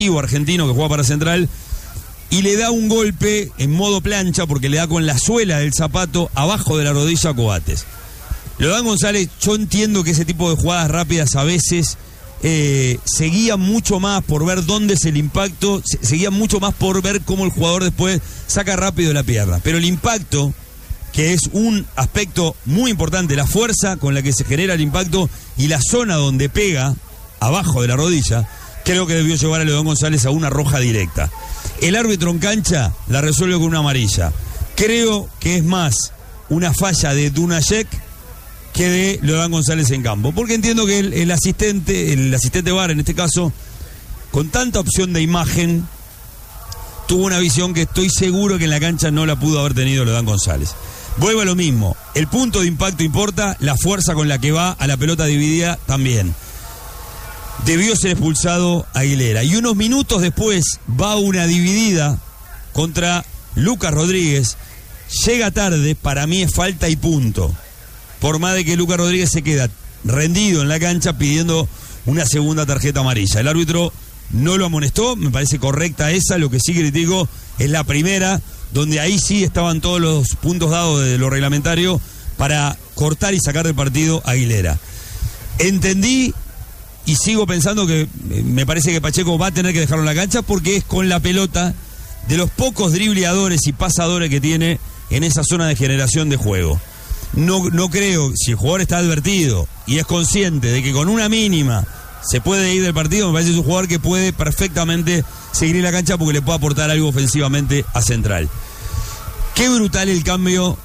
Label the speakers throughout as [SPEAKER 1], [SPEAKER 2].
[SPEAKER 1] nativo argentino que juega para Central, y le da un golpe en modo plancha porque le da con la suela del zapato abajo de la rodilla a Coates. Leodán González, yo entiendo que ese tipo de jugadas rápidas a veces se guían mucho más por ver dónde es el impacto, se guían mucho más por ver cómo el jugador después saca rápido la pierna. Pero el impacto, que es un aspecto muy importante, la fuerza con la que se genera el impacto y la zona donde pega abajo de la rodilla, creo que debió llevar a Leodán González a una roja directa. El árbitro en cancha la resuelve con una amarilla. Creo que es más una falla de Dunajec que de Leodán González en campo, porque entiendo que el asistente VAR en este caso, con tanta opción de imagen, tuvo una visión que estoy seguro que en la cancha no la pudo haber tenido Leodán González. Vuelvo a lo mismo, el punto de impacto importa, la fuerza con la que va a la pelota dividida también. Debió ser expulsado Aguilera, y unos minutos después va una dividida contra Lucas Rodríguez, llega tarde, para mí es falta y punto, por más de que Lucas Rodríguez se queda rendido en la cancha pidiendo una segunda tarjeta amarilla. El árbitro no lo amonestó, me parece correcta esa, lo que sí critico es la primera, donde ahí sí estaban todos los puntos dados de lo reglamentario para cortar y sacar del partido a Aguilera. Entendí y sigo pensando que me parece que Pacheco va a tener que dejarlo en la cancha porque es con la pelota de los pocos dribleadores y pasadores que tiene en esa zona de generación de juego. No creo, si el jugador está advertido y es consciente de que con una mínima se puede ir del partido, me parece que es un jugador que puede perfectamente seguir en la cancha porque le puede aportar algo ofensivamente a Central. Qué brutal el cambio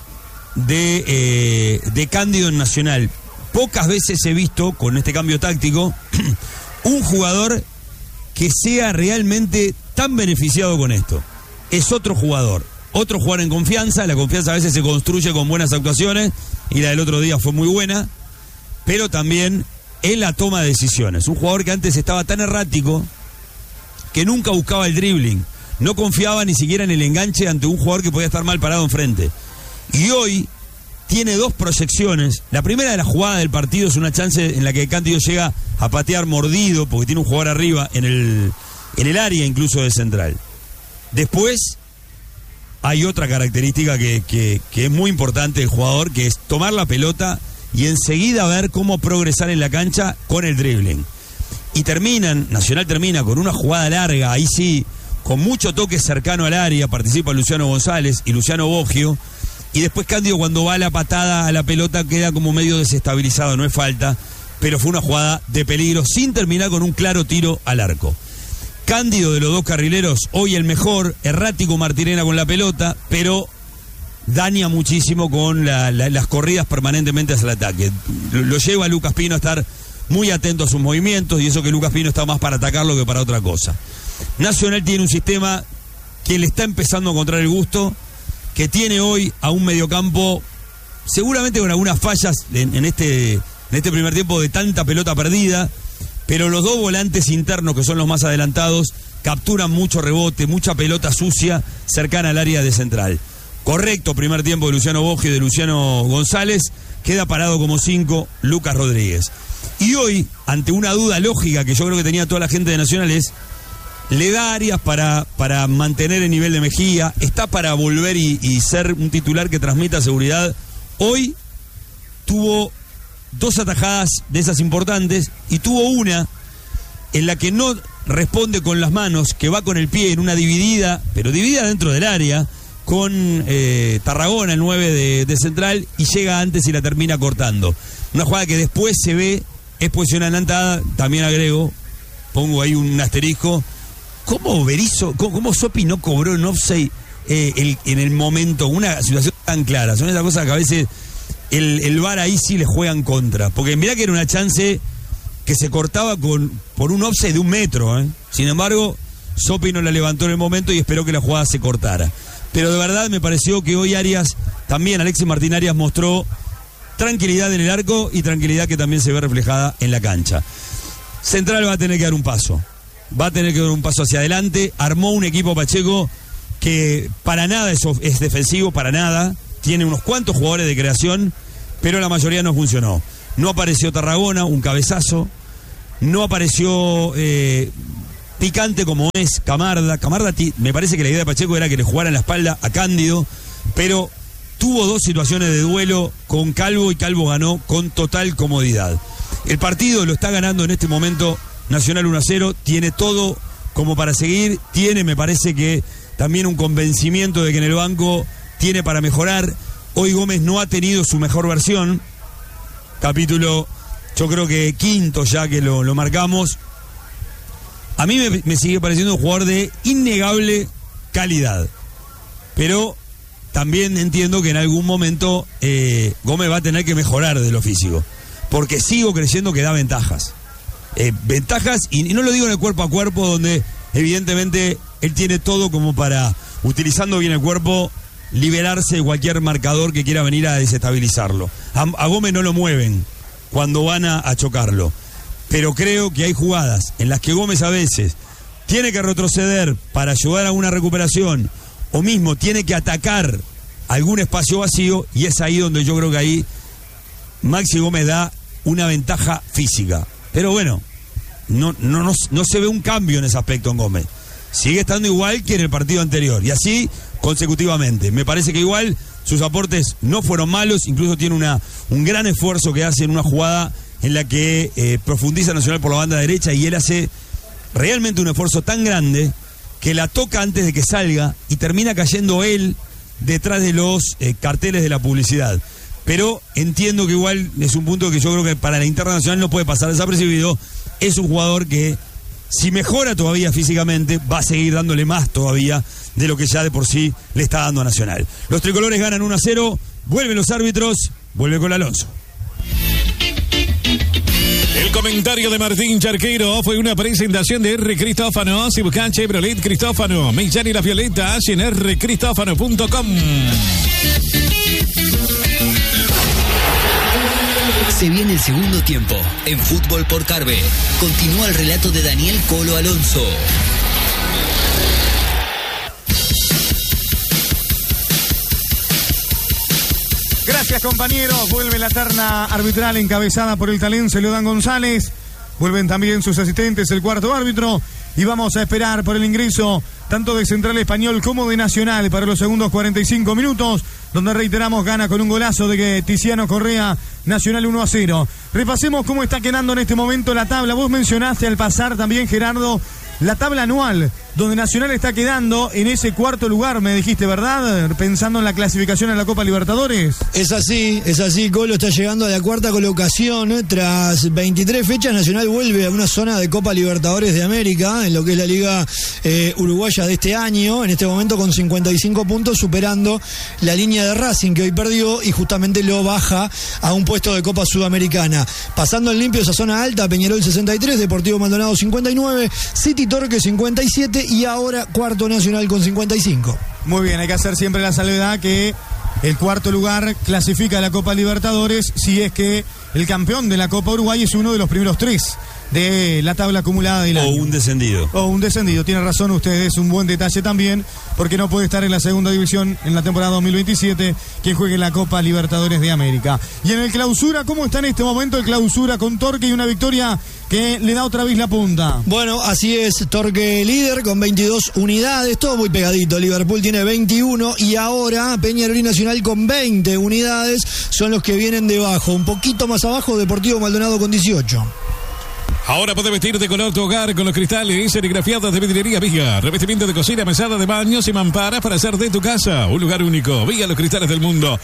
[SPEAKER 1] de Cándido en Nacional. Pocas veces he visto, con este cambio táctico, un jugador que sea realmente tan beneficiado con esto. Es otro jugador en confianza. La confianza a veces se construye con buenas actuaciones y la del otro día fue muy buena, pero también en la toma de decisiones. Un jugador que antes estaba tan errático que nunca buscaba el dribbling, no confiaba ni siquiera en el enganche ante un jugador que podía estar mal parado enfrente. Y hoy tiene dos proyecciones. La primera de la jugada del partido es una chance en la que Cándido llega a patear mordido porque tiene un jugador arriba en el área incluso de Central. Después hay otra característica que es muy importante del jugador, que es tomar la pelota y enseguida ver cómo progresar en la cancha con el dribbling. Y Nacional termina con una jugada larga, ahí sí, con mucho toque cercano al área, participa Luciano González y Luciano Boggio, y después Cándido cuando va a la patada a la pelota queda como medio desestabilizado, no es falta, pero fue una jugada de peligro sin terminar con un claro tiro al arco. Cándido de los dos carrileros, hoy el mejor, errático Martirena con la pelota, pero daña muchísimo con las corridas permanentemente hacia el ataque. Lo lleva a Lucas Pino a estar muy atento a sus movimientos, y eso que Lucas Pino está más para atacarlo que para otra cosa. Nacional tiene un sistema que le está empezando a encontrar el gusto, que tiene hoy a un mediocampo seguramente con algunas fallas en este primer tiempo de tanta pelota perdida, pero los dos volantes internos, que son los más adelantados, capturan mucho rebote, mucha pelota sucia cercana al área de Central. Correcto primer tiempo de Luciano Boggio y de Luciano González, queda parado como 5 Lucas Rodríguez. Y hoy, ante una duda lógica que yo creo que tenía toda la gente de Nacional, es: le da áreas para mantener el nivel de Mejía, está para volver y ser un titular que transmita seguridad. Hoy tuvo 2 atajadas de esas importantes y tuvo una en la que no responde con las manos, que va con el pie en una dividida, pero dividida dentro del área, con Tarragona, el 9 de Central, y llega antes y la termina cortando. Una jugada que después se ve, es posición adelantada, también agrego, pongo ahí un asterisco. ¿Cómo Sopi no cobró en offside en el momento? Una situación tan clara. Son esas cosas que a veces el VAR ahí sí le juegan contra. Porque mirá que era una chance que se cortaba por un offside de 1 metro. Sin embargo, Sopi no la levantó en el momento y esperó que la jugada se cortara. Pero de verdad me pareció que hoy Alexis Martín Arias mostró tranquilidad en el arco y tranquilidad que también se ve reflejada en la cancha. Central va a tener que dar un paso. Va a tener que dar un paso hacia adelante. Armó un equipo Pacheco que para nada es defensivo, para nada. Tiene unos cuantos jugadores de creación, pero la mayoría no funcionó. No apareció Tarragona, un cabezazo. No apareció picante como es Camarda. Camarda, me parece que la idea de Pacheco era que le jugara en la espalda a Cándido, pero tuvo 2 situaciones de duelo con Calvo y Calvo ganó con total comodidad. El partido lo está ganando en este momento Nacional 1-0, tiene todo como para seguir, tiene, me parece que también un convencimiento de que en el banco tiene para mejorar. Hoy Gómez no ha tenido su mejor versión, capítulo yo creo que 5º ya que lo marcamos. A mí me sigue pareciendo un jugador de innegable calidad, pero también entiendo que en algún momento Gómez va a tener que mejorar de lo físico, porque sigo creyendo que da ventajas. Ventajas, y no lo digo en el cuerpo a cuerpo, donde evidentemente él tiene todo como para, utilizando bien el cuerpo, liberarse de cualquier marcador que quiera venir a desestabilizarlo. A Gómez no lo mueven cuando van a chocarlo, pero creo que hay jugadas en las que Gómez a veces tiene que retroceder para ayudar a una recuperación, o mismo tiene que atacar algún espacio vacío, y es ahí donde yo creo que ahí Maxi Gómez da una ventaja física. Pero bueno, no se ve un cambio en ese aspecto en Gómez. Sigue estando igual que en el partido anterior, y así consecutivamente. Me parece que igual sus aportes no fueron malos, incluso tiene un gran esfuerzo que hace en una jugada en la que profundiza Nacional por la banda derecha, y él hace realmente un esfuerzo tan grade que la toca antes de que salga y termina cayendo él detrás de los carteles de la publicidad. Pero entiendo que igual es un punto que yo creo que para la interna nacional no puede pasar desapercibido. Es un jugador que, si mejora todavía físicamente, va a seguir dándole más todavía de lo que ya de por sí le está dando a Nacional. Los tricolores ganan 1-0, vuelven los árbitros, vuelve con Alonso.
[SPEAKER 2] El comentario de Martín Charquero fue una presentación de R. Cristófano. Si buscan Chevrolet Cristófano, Millán y las Violetas en rcristófano.com.
[SPEAKER 3] Se viene el segundo tiempo en Fútbol por Carve. Continúa el relato de Daniel Colo Alonso.
[SPEAKER 4] Gracias, compañeros. Vuelve la terna arbitral encabezada por el talense Leodán González. Vuelven también sus asistentes, el cuarto árbitro. Y vamos a esperar por el ingreso tanto de Central Español como de Nacional para los segundos 45 minutos, donde reiteramos gana con un golazo de Tiziano Correa, Nacional 1-0. Repasemos cómo está quedando en este momento la tabla. Vos mencionaste al pasar también, Gerardo, la tabla anual, donde Nacional está quedando en ese cuarto lugar, me dijiste, ¿verdad? Pensando en la clasificación a la Copa Libertadores.
[SPEAKER 5] Es así, Colo está llegando a la cuarta colocación. Tras 23 fechas, Nacional vuelve a una zona de Copa Libertadores de América, en lo que es la Liga Uruguaya de este año, en este momento con 55 puntos, superando la línea de Racing, que hoy perdió y justamente lo baja a un puesto de Copa Sudamericana. Pasando en limpio esa zona alta, Peñarol 63, Deportivo Maldonado 59, City Torque 57 y ahora cuarto Nacional con 55.
[SPEAKER 4] Muy bien, hay que hacer siempre la salvedad que el cuarto lugar clasifica a la Copa Libertadores si es que el campeón de la Copa Uruguay es uno de los primeros 3 de la tabla acumulada del año.
[SPEAKER 1] O un descendido.
[SPEAKER 4] O un descendido, tiene razón usted, es un buen detalle también, porque no puede estar en la segunda división en la temporada 2027 quien juegue la Copa Libertadores de América. Y en el clausura, ¿cómo está en este momento el clausura con Torque y una victoria que le da otra vez la punta?
[SPEAKER 5] Bueno, así es, Torque líder con 22 unidades, todo muy pegadito. Liverpool tiene 21 y ahora Peñarol y Nacional con 20 unidades son los que vienen debajo. Un poquito más abajo, Deportivo Maldonado con 18.
[SPEAKER 2] Ahora puedes vestir de color tu hogar con los cristales serigrafiados de Vidriería Viga. Revestimiento de cocina, mesada de baños y mamparas para hacer de tu casa un lugar único. Viga, los cristales del mundo.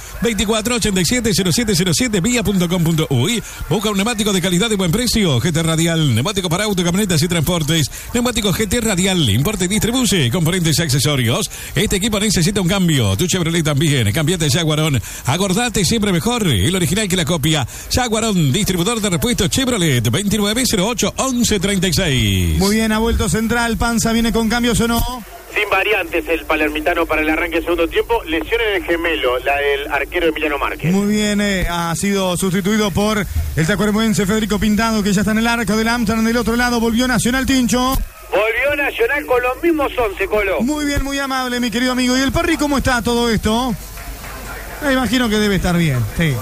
[SPEAKER 2] 2487-0707 via.com.uy. Busca un neumático de calidad y buen precio. GT Radial, neumático para auto, camionetas y transportes. Neumático GT Radial, importa y distribuye componentes y accesorios. Este equipo necesita un cambio. Tu Chevrolet también. Cambiate Jaguarón. Acordate siempre mejor. El original que la copia. Jaguarón, distribuidor de repuestos Chevrolet. 2908-1136.
[SPEAKER 4] Muy bien, ha vuelto Central. Panza viene con cambios o no.
[SPEAKER 6] Sin variantes el palermitano para el arranque del segundo tiempo. Lesión en el gemelo, la del arquero Emiliano Márquez.
[SPEAKER 4] Muy bien, ha sido sustituido por el tacuarembouense Federico Pintado, que ya está en el arco del Amsterdam. Del otro lado volvió Nacional, Tincho.
[SPEAKER 6] Volvió Nacional con los mismos 11, Colo.
[SPEAKER 4] Muy bien, muy amable, mi querido amigo. ¿Y el Parry cómo está todo esto? Me imagino que debe estar bien, sí.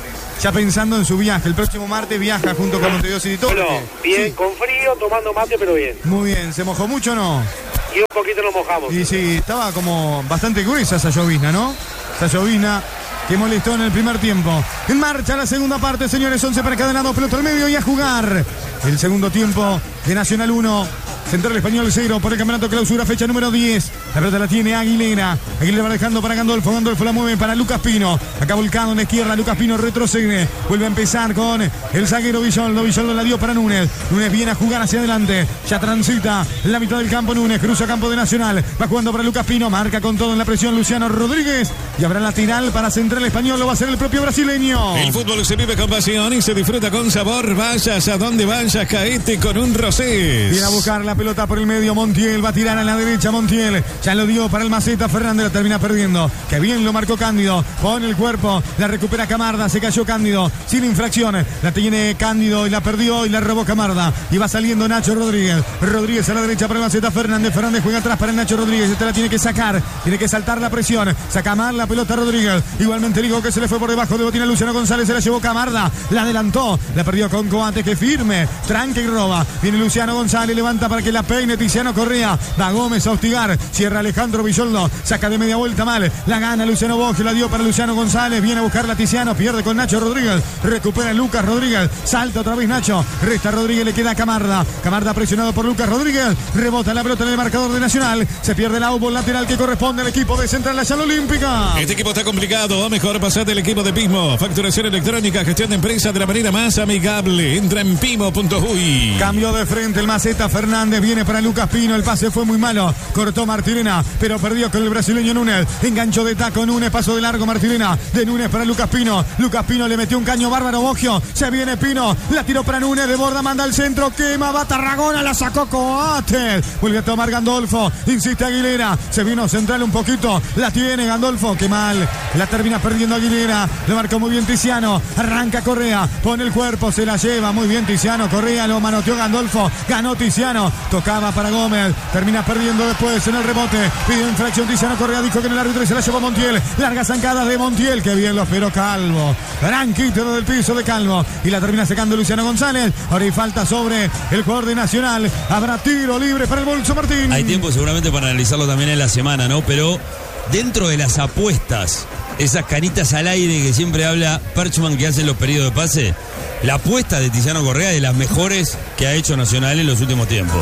[SPEAKER 4] ya pensando en su viaje. El próximo martes viaja junto con Montevideo City Torque.
[SPEAKER 6] Bueno, bien,
[SPEAKER 4] Sí.
[SPEAKER 6] con frío, tomando mate, pero bien.
[SPEAKER 4] Muy bien, ¿se mojó mucho o no?
[SPEAKER 6] Y un poquito nos mojamos.
[SPEAKER 4] Y sí, estaba como bastante gruesa esa llovizna, ¿no? Esa llovizna que molestó en el primer tiempo. En marcha la segunda parte, señores. 11 para cada lado, pelota al medio y a jugar. El segundo tiempo de Nacional 1. Central Español 0 por el campeonato clausura, fecha número 10. La pelota la tiene Aguilera. Aguilera va dejando para Gandolfo. Gandolfo la mueve para Lucas Pino. Acá volcado en la izquierda. Lucas Pino retrocede. Vuelve a empezar con el zaguero Villoldo. Villoldo la dio para Núñez. Núñez viene a jugar hacia adelante. Ya transita en la mitad del campo Núñez. Cruza campo de Nacional. Va jugando para Lucas Pino. Marca con todo en la presión Luciano Rodríguez. Y habrá lateral para Central Español. Lo va a hacer el propio brasileño.
[SPEAKER 2] El fútbol se vive con pasión y se disfruta con sabor. Vayas a donde vayas, caete con un Rosés.
[SPEAKER 4] Viene a buscar la pelota por el medio. Montiel va a tirar a la derecha. Montiel ya lo dio para el Maceta. Fernández la termina perdiendo. Que bien lo marcó Cándido. Pone el cuerpo. La recupera Camarda. Se cayó Cándido. Sin infracciones. La tiene Cándido y la perdió y la robó Camarda. Y va saliendo Nacho Rodríguez. Rodríguez a la derecha para el Maceta. Fernández. Fernández juega atrás para el Nacho Rodríguez. Esta la tiene que sacar. Tiene que saltar la presión. Saca mal la pelota Rodríguez. Igualmente dijo que se le fue por debajo de botina Luciano González. Se la llevó Camarda. La adelantó. La perdió con Coate. Que firme. Tranque y roba. Viene Luciano González. Levanta para que la peine Tiziano Correa. Va Gómez a hostigar. Cierra Alejandro Villoldo. Saca de media vuelta mal. La gana Luciano Boggio. La dio para Luciano González. Viene a buscar la Tiziano. Pierde con Nacho Rodríguez. Recupera Lucas Rodríguez. Salta otra vez Nacho. Resta Rodríguez. Le queda a Camarda. Camarda presionado por Lucas Rodríguez. Rebota la pelota en el marcador de Nacional. Se pierde el aubo lateral que corresponde al equipo de Central Nacional Olímpica.
[SPEAKER 2] Este equipo está complicado. Mejor pasar del equipo de Pismo. Facturación electrónica, gestión de empresa de la manera más amigable. Entra en pimo.uy.
[SPEAKER 4] Cambio de frente el Maceta. Fernández viene para Lucas Pino. El pase fue muy malo. Cortó Martirena, pero perdió con el brasileño Núñez. Engancho de taco Núñez. Paso de largo Martirena. De Núñez para Lucas Pino. Lucas Pino le metió un caño bárbaro Boggio. Se viene Pino. La tiró para Núñez. De borda manda al centro. Quema. Va Tarragona. La sacó Coates. Vuelve a tomar Gandolfo. Insiste Aguilera. Se vino central un poquito. La tiene Gandolfo. Qué mal. La termina perdiendo Aguilera. Lo marcó muy bien Tiziano. Arranca Correa. Pone el cuerpo. Se la lleva. Muy bien Tiziano. Correa lo manoteó Gandolfo. Ganó Tiziano. Tocaba para Gómez. Termina perdiendo después en el rebote. Pidió infracción Tiziano Correa. Dijo que en el árbitro se la llevó Montiel. Larga zancada de Montiel. Que bien lo esperó Calvo. Gran quito del piso de Calvo. Y la termina secando Luciano González. Ahora hay falta sobre el jugador de Nacional. Habrá tiro libre para el Bolso Martín.
[SPEAKER 1] Hay tiempo seguramente para analizarlo también en la semana, ¿no? Pero dentro de las apuestas, esas canitas al aire que siempre habla Perchman que hacen los periodos de pase, la apuesta de Tiziano Correa es de las mejores que ha hecho Nacional en los últimos tiempos.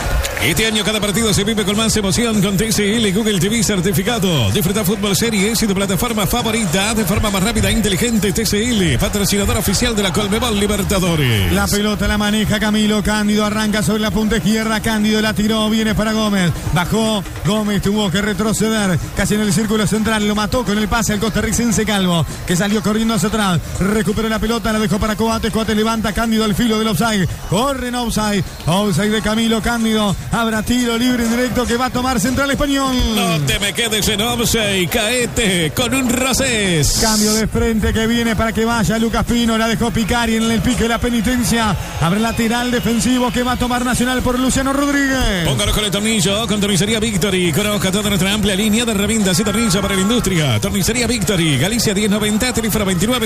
[SPEAKER 2] Este año cada partido se vive con más emoción con TCL Google TV certificado. Disfruta Fútbol Series y tu plataforma favorita de forma más rápida e inteligente. TCL, patrocinador oficial de la Conmebol Libertadores.
[SPEAKER 4] La pelota la maneja Camilo Cándido, arranca sobre la punta izquierda. Cándido la tiró, viene para Gómez. Bajó, Gómez tuvo que retroceder casi en el círculo central. Lo mató con el pase al costarricense Calvo, que salió corriendo hacia atrás. Recuperó la pelota, la dejó para Coates. Coates levanta, Cándido al filo del offside. Corre en offside. Offside de Camilo Cándido. Habrá tiro libre en directo que va a tomar Central Español.
[SPEAKER 2] No te me quedes en offside, caete con un Rosés.
[SPEAKER 4] Cambio de frente que viene para que vaya Lucas Pino. La dejó picar y en el pique de la penitencia habrá lateral defensivo que va a tomar Nacional por Luciano Rodríguez.
[SPEAKER 2] Póngalo con el tornillo, con Tornicería Victory. Conozca toda nuestra amplia línea de herramientas y tornillos para la industria. Tornicería Victory, Galicia 1090, teléfono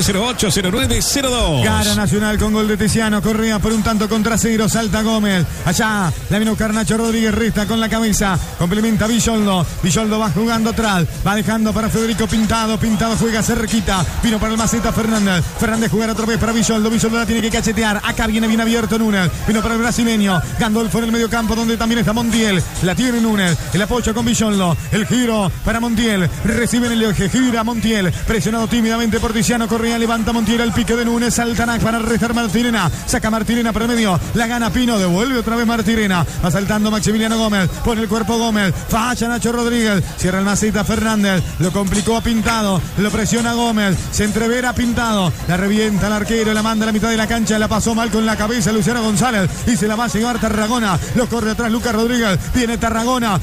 [SPEAKER 2] 29080902.
[SPEAKER 4] Cara Nacional con gol de Tiziano Correa por un tanto contra cero. Salta Gómez. Allá la vino Carnacho Rodríguez, resta con la cabeza. Complementa Villoldo. Villoldo va jugando atrás. Va dejando para Federico Pintado. Pintado juega cerquita. Vino para el Maceta Fernández. Fernández jugar otra vez para Villoldo. Villoldo la tiene que cachetear. Acá viene bien abierto Núñez. Vino para el brasileño. Gandolfo en el medio campo donde también está Montiel. La tiene Núñez. El apoyo con Villoldo. El giro para Montiel. Recibe en el eje. Gira Montiel. Presionado tímidamente por Tiziano Correa. Levanta Montiel al pique de Núñez. Salta Nac para restar Martirena. Saca Martirena para el medio. La gana Pino. Devuelve otra vez Martirena. Va saltando Maximiliano Gómez. Pone el cuerpo Gómez. Falla Nacho Rodríguez. Cierra el Maceta Fernández. Lo complicó a Pintado. Lo presiona Gómez. Se entrevera Pintado. La revienta el arquero. La manda a la mitad de la cancha. La pasó mal con la cabeza Luciano González. Y se la va a llevar Tarragona. Lo corre atrás Lucas Rodríguez. Viene Tarragona. Desborda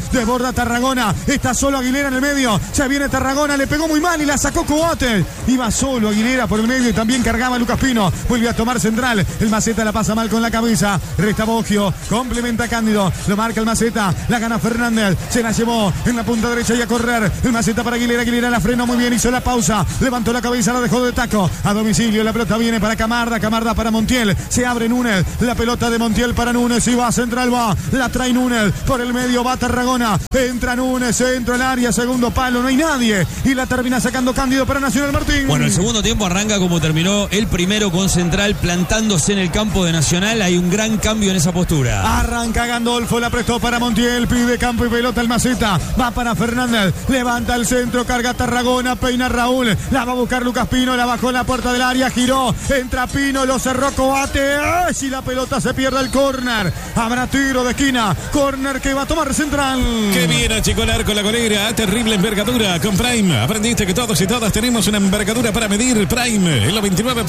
[SPEAKER 4] guarda Tarragona, está solo Aguilera en el medio, se viene Tarragona, le pegó muy mal y la sacó Coates. Iba solo Aguilera por el medio y también cargaba Lucas Pino. Vuelve a tomar central, el Maceta la pasa mal con la cabeza, resta Boggio, complementa Cándido, lo marca el Maceta, la gana Fernández, se la llevó en la punta derecha y a correr. El Maceta para Aguilera, Aguilera la frenó muy bien, hizo la pausa, levantó la cabeza, la dejó de taco, a domicilio, la pelota viene para Camarda, Camarda para Montiel, se abre Núñez, la pelota de Montiel para Núñez y va central, va, la trae Núñez, por el medio va Tarragona, entra Núñez, entra al área, segundo palo, no hay nadie y la termina sacando Cándido para Nacional Martín.
[SPEAKER 1] Bueno, el segundo tiempo arranca como terminó el primero, con Central plantándose en el campo de Nacional. Hay un gran cambio en esa postura.
[SPEAKER 4] Arranca Gandolfo, la prestó para Montiel, pide campo y pelota el Maceta, va para Fernández, levanta el centro, carga Tarragona, peina Raúl, la va a buscar Lucas Pino, la bajó en la puerta del área, giró, entra Pino, lo cerró Coates y la pelota se pierde el córner. Habrá tiro de esquina, córner que va a tomar Central.
[SPEAKER 2] Qué bien achicolar con la golera, terrible envergadura con Prime. Aprendiste que todos y todas tenemos una envergadura para medir. Prime, en los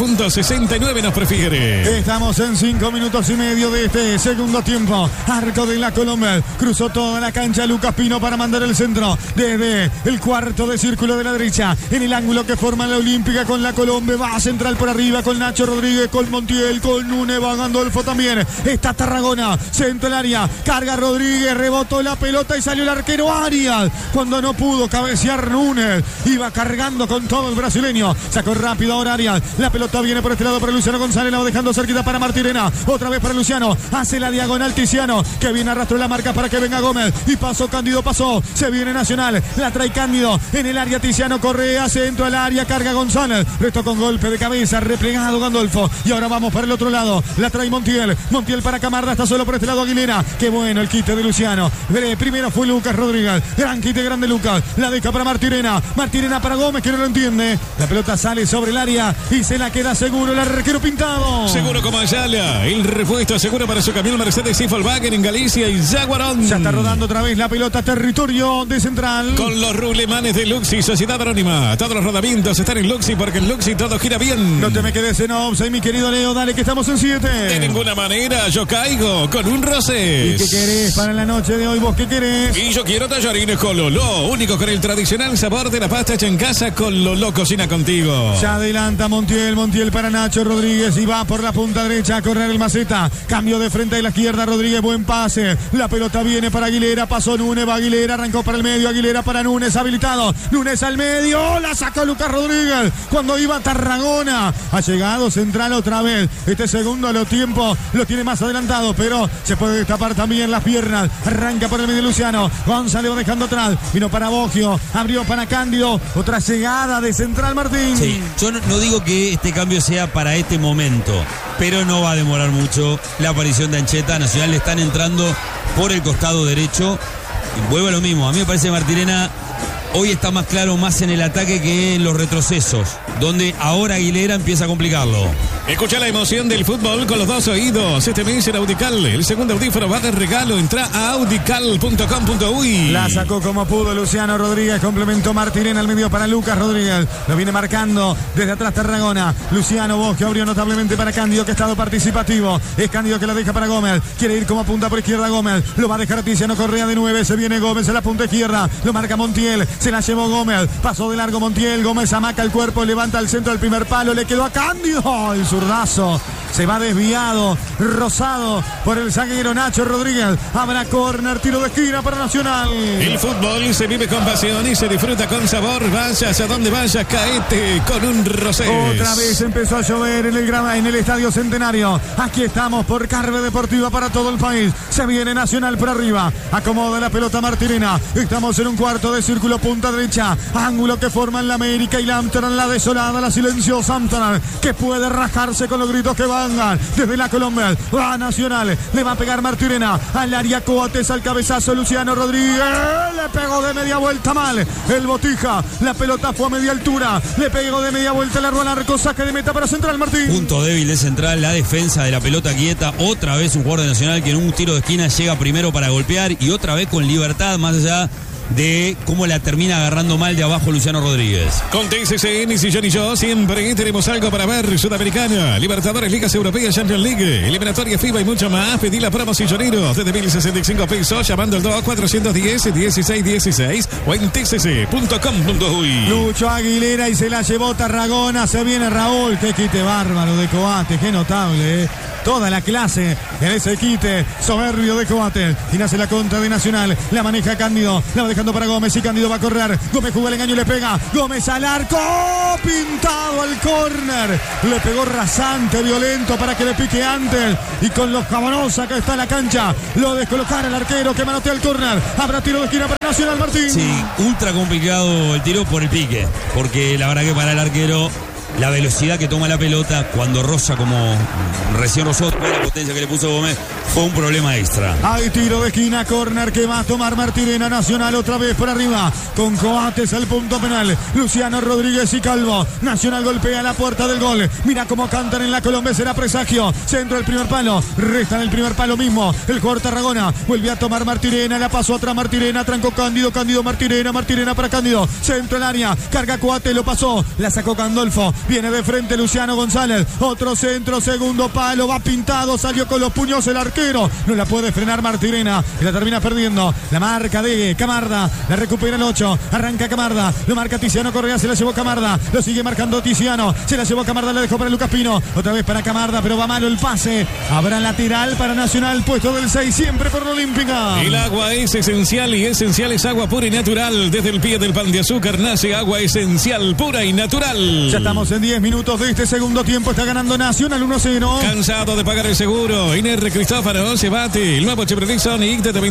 [SPEAKER 2] 29.69 nos prefiere.
[SPEAKER 4] Estamos en 5 minutos y medio de este segundo tiempo. Arco de la Colombia, cruzó toda la cancha Lucas Pino para mandar el centro desde el cuarto de círculo de la derecha, en el ángulo que forma la Olímpica con la Colombia, va a Central por arriba con Nacho Rodríguez, con Montiel, con Núñez, va Gandolfo también, está Tarragona, centro del área, carga Rodríguez, rebotó la pelota y salió el arquero Arias, cuando no pudo cabecear Núñez, iba cargando con todo el brasileño, sacó rápido ahora Arias, la pelota viene por este lado para Luciano González, la va dejando cerquita para Martirena, otra vez para Luciano, hace la diagonal Tiziano, que viene arrastró la marca para que venga Gómez, y pasó Cándido, pasó, se viene Nacional, la trae Cándido, en el área Tiziano Correa, centro al área, carga González, resto con golpe de cabeza, replegado Gandolfo, y ahora vamos para el otro lado, la trae Montiel, Montiel para Camarda, está solo por este lado Aguilera, qué bueno el quite de Luciano, primero fue Lucas Rodríguez, gran quite grande Lucas, la deja para Martirena, Martirena para Gómez que no lo entiende, la pelota sale sobre el área y se la queda seguro el arquero Pintado.
[SPEAKER 2] Seguro como Ayala, el repuesto seguro para su camión Mercedes y Volkswagen en Galicia y Jaguarón.
[SPEAKER 4] Ya está rodando otra vez la pelota, territorio de Central.
[SPEAKER 2] Con los rulemanes de Luxi, Sociedad Anónima. Todos los rodamientos están en Luxi porque en Luxi todo gira bien.
[SPEAKER 4] No te me quedes en offside, mi querido Leo, dale que estamos en 7.
[SPEAKER 2] De ninguna manera yo caigo con un Rosés.
[SPEAKER 4] ¿Y qué querés para la noche de hoy? ¿Vos qué querés?
[SPEAKER 2] Y yo quiero tallarines con Lolo, único con el tradicional sabor de la pasta hecha en casa con Lolo Cocina Contigo.
[SPEAKER 4] Ya adelanta Montiel, Montiel para Nacho Rodríguez y va por la punta derecha a correr el Maceta. Cambio de frente a la izquierda, Rodríguez, buen pase. La pelota viene para Aguilera, pasó Núñez, va Aguilera, arrancó para el medio, Aguilera para Núñez, habilitado. Núñez al medio, la sacó Lucas Rodríguez cuando iba Tarragona. Ha llegado Central otra vez. Este segundo tiempo lo tiene más adelantado, pero se puede destapar también las piernas. Arranca por el medio Luciano. González va dejando atrás. Vino para Boggio, abrió para Cándido. Otra llegada de Central Martín.
[SPEAKER 1] Sí, yo no digo que este cambio sea para este momento, pero no va a demorar mucho la aparición de Ancheta. Nacional le están entrando por el costado derecho. Y vuelve a lo mismo. A mí me parece que Martirena hoy está más claro, más en el ataque que en los retrocesos, donde ahora Aguilera empieza a complicarlo.
[SPEAKER 2] Escucha la emoción del fútbol con los dos oídos. Este mes en Audical, el segundo audífono va de regalo. Entra a audical.com.uy.
[SPEAKER 4] La sacó como pudo Luciano Rodríguez, complementó Martirena al medio para Lucas Rodríguez. Lo viene marcando desde atrás Tarragona. Luciano Boggio abrió notablemente para Cándido, que ha estado participativo. Es Cándido que la deja para Gómez. Quiere ir como punta por izquierda Gómez. Lo va a dejar a Tiziano Correa de 9. Se viene Gómez a la punta izquierda. Lo marca Montiel. Se la llevó Gómez. Pasó de largo Montiel. Gómez amaca el cuerpo. Levanta al centro del primer palo. Le quedó a Cándido. El zurdazo. Se va desviado. Rozado por el zaguero Nacho Rodríguez. Habrá córner. Tiro de esquina para Nacional.
[SPEAKER 2] El fútbol se vive con pasión y se disfruta con sabor. Vayas a donde vayas, caete con un Rosés.
[SPEAKER 4] Otra vez empezó a llover en el Estadio Centenario. Aquí estamos por Carve Deportiva para todo el país. Se viene Nacional por arriba. Acomoda la pelota Martirena. Estamos en un cuarto de círculo punta derecha. Ángulo que forman la América y la Amsterdam, la desolada, la silenciosa Amsterdam, que puede rajarse con los gritos que vangan desde la Colombia. Va Nacional. Le va a pegar Martirena al área. Coates al cabezazo. Luciano Rodríguez. Le pegó de media vuelta mal. El Botija. La pelota fue a media altura. Le pegó de media vuelta. Le arró al arco. Saque de meta para Central Martín.
[SPEAKER 1] Punto débil de Central, la defensa de la pelota quieta. Otra vez un jugador de Nacional que en un tiro de esquina llega primero para golpear y otra vez con libertad, más allá de cómo la termina agarrando mal de abajo Luciano Rodríguez.
[SPEAKER 2] Con TCC, Nisillón y yo siempre tenemos algo para ver. Sudamericana, Libertadores, Ligas Europeas, Champions League, eliminatoria FIBA y mucho más. Pedí la promo Sillonero desde 1.065 pesos llamando al 2410-1616 o en tcc.com.uy.
[SPEAKER 4] Lucho Aguilera y se la llevó Tarragona. Se viene Raúl. Qué quite bárbaro de Coate. Qué notable, Toda la clase en ese quite soberbio de Coate. Y nace la contra de Nacional. La maneja Cándido. La va dejando para Gómez y Cándido va a correr. Gómez juega el engaño y le pega. Gómez al arco. Pintado al córner. Le pegó rasante, violento para que le pique antes. Y con los jabonosa que está en la cancha. Lo descolocar al arquero que manotea el córner. Habrá tiro de esquina para Nacional, Martín.
[SPEAKER 1] Sí, ultra complicado el tiro por el pique. Porque la verdad que para el arquero, la velocidad que toma la pelota cuando roza como recién rozó, la potencia que le puso Gómez, fue un problema extra.
[SPEAKER 4] Hay tiro de esquina, córner que va a tomar Martirena. Nacional otra vez por arriba con Coates al punto penal. Luciano Rodríguez y Calvo. Nacional golpea la puerta del gol. Mira cómo cantan en la Colombia, será presagio. Centro del primer palo, resta en el primer palo mismo el jugador Tarragona. Vuelve a tomar Martirena, la pasó atrás Martirena, trancó Cándido, Martirena para Cándido. Centro el área, carga Coates, lo pasó, la sacó Gandolfo. Viene de frente Luciano González. Otro centro, segundo palo, va pintado, salió con los puños el arquero. No la puede frenar Martirena y la termina perdiendo. La marca de Camarda, la recupera el 8. Arranca Camarda, lo marca Tiziano Correa, se la llevó Camarda. Lo sigue marcando Tiziano, se la llevó Camarda, la dejó para Lucas Pino. Otra vez para Camarda, pero va malo el pase. Habrá lateral para Nacional, puesto del 6, siempre por la Olímpica.
[SPEAKER 2] El agua es esencial y esencial es agua pura y natural. Desde el pie del pan de azúcar nace agua esencial, pura y natural.
[SPEAKER 4] Ya estamos en 10 minutos de este segundo tiempo. Está ganando Nacional 1-0.
[SPEAKER 2] Cansado de pagar el seguro. INR Cristófaro se bate. El nuevo Chevrolet Sonic de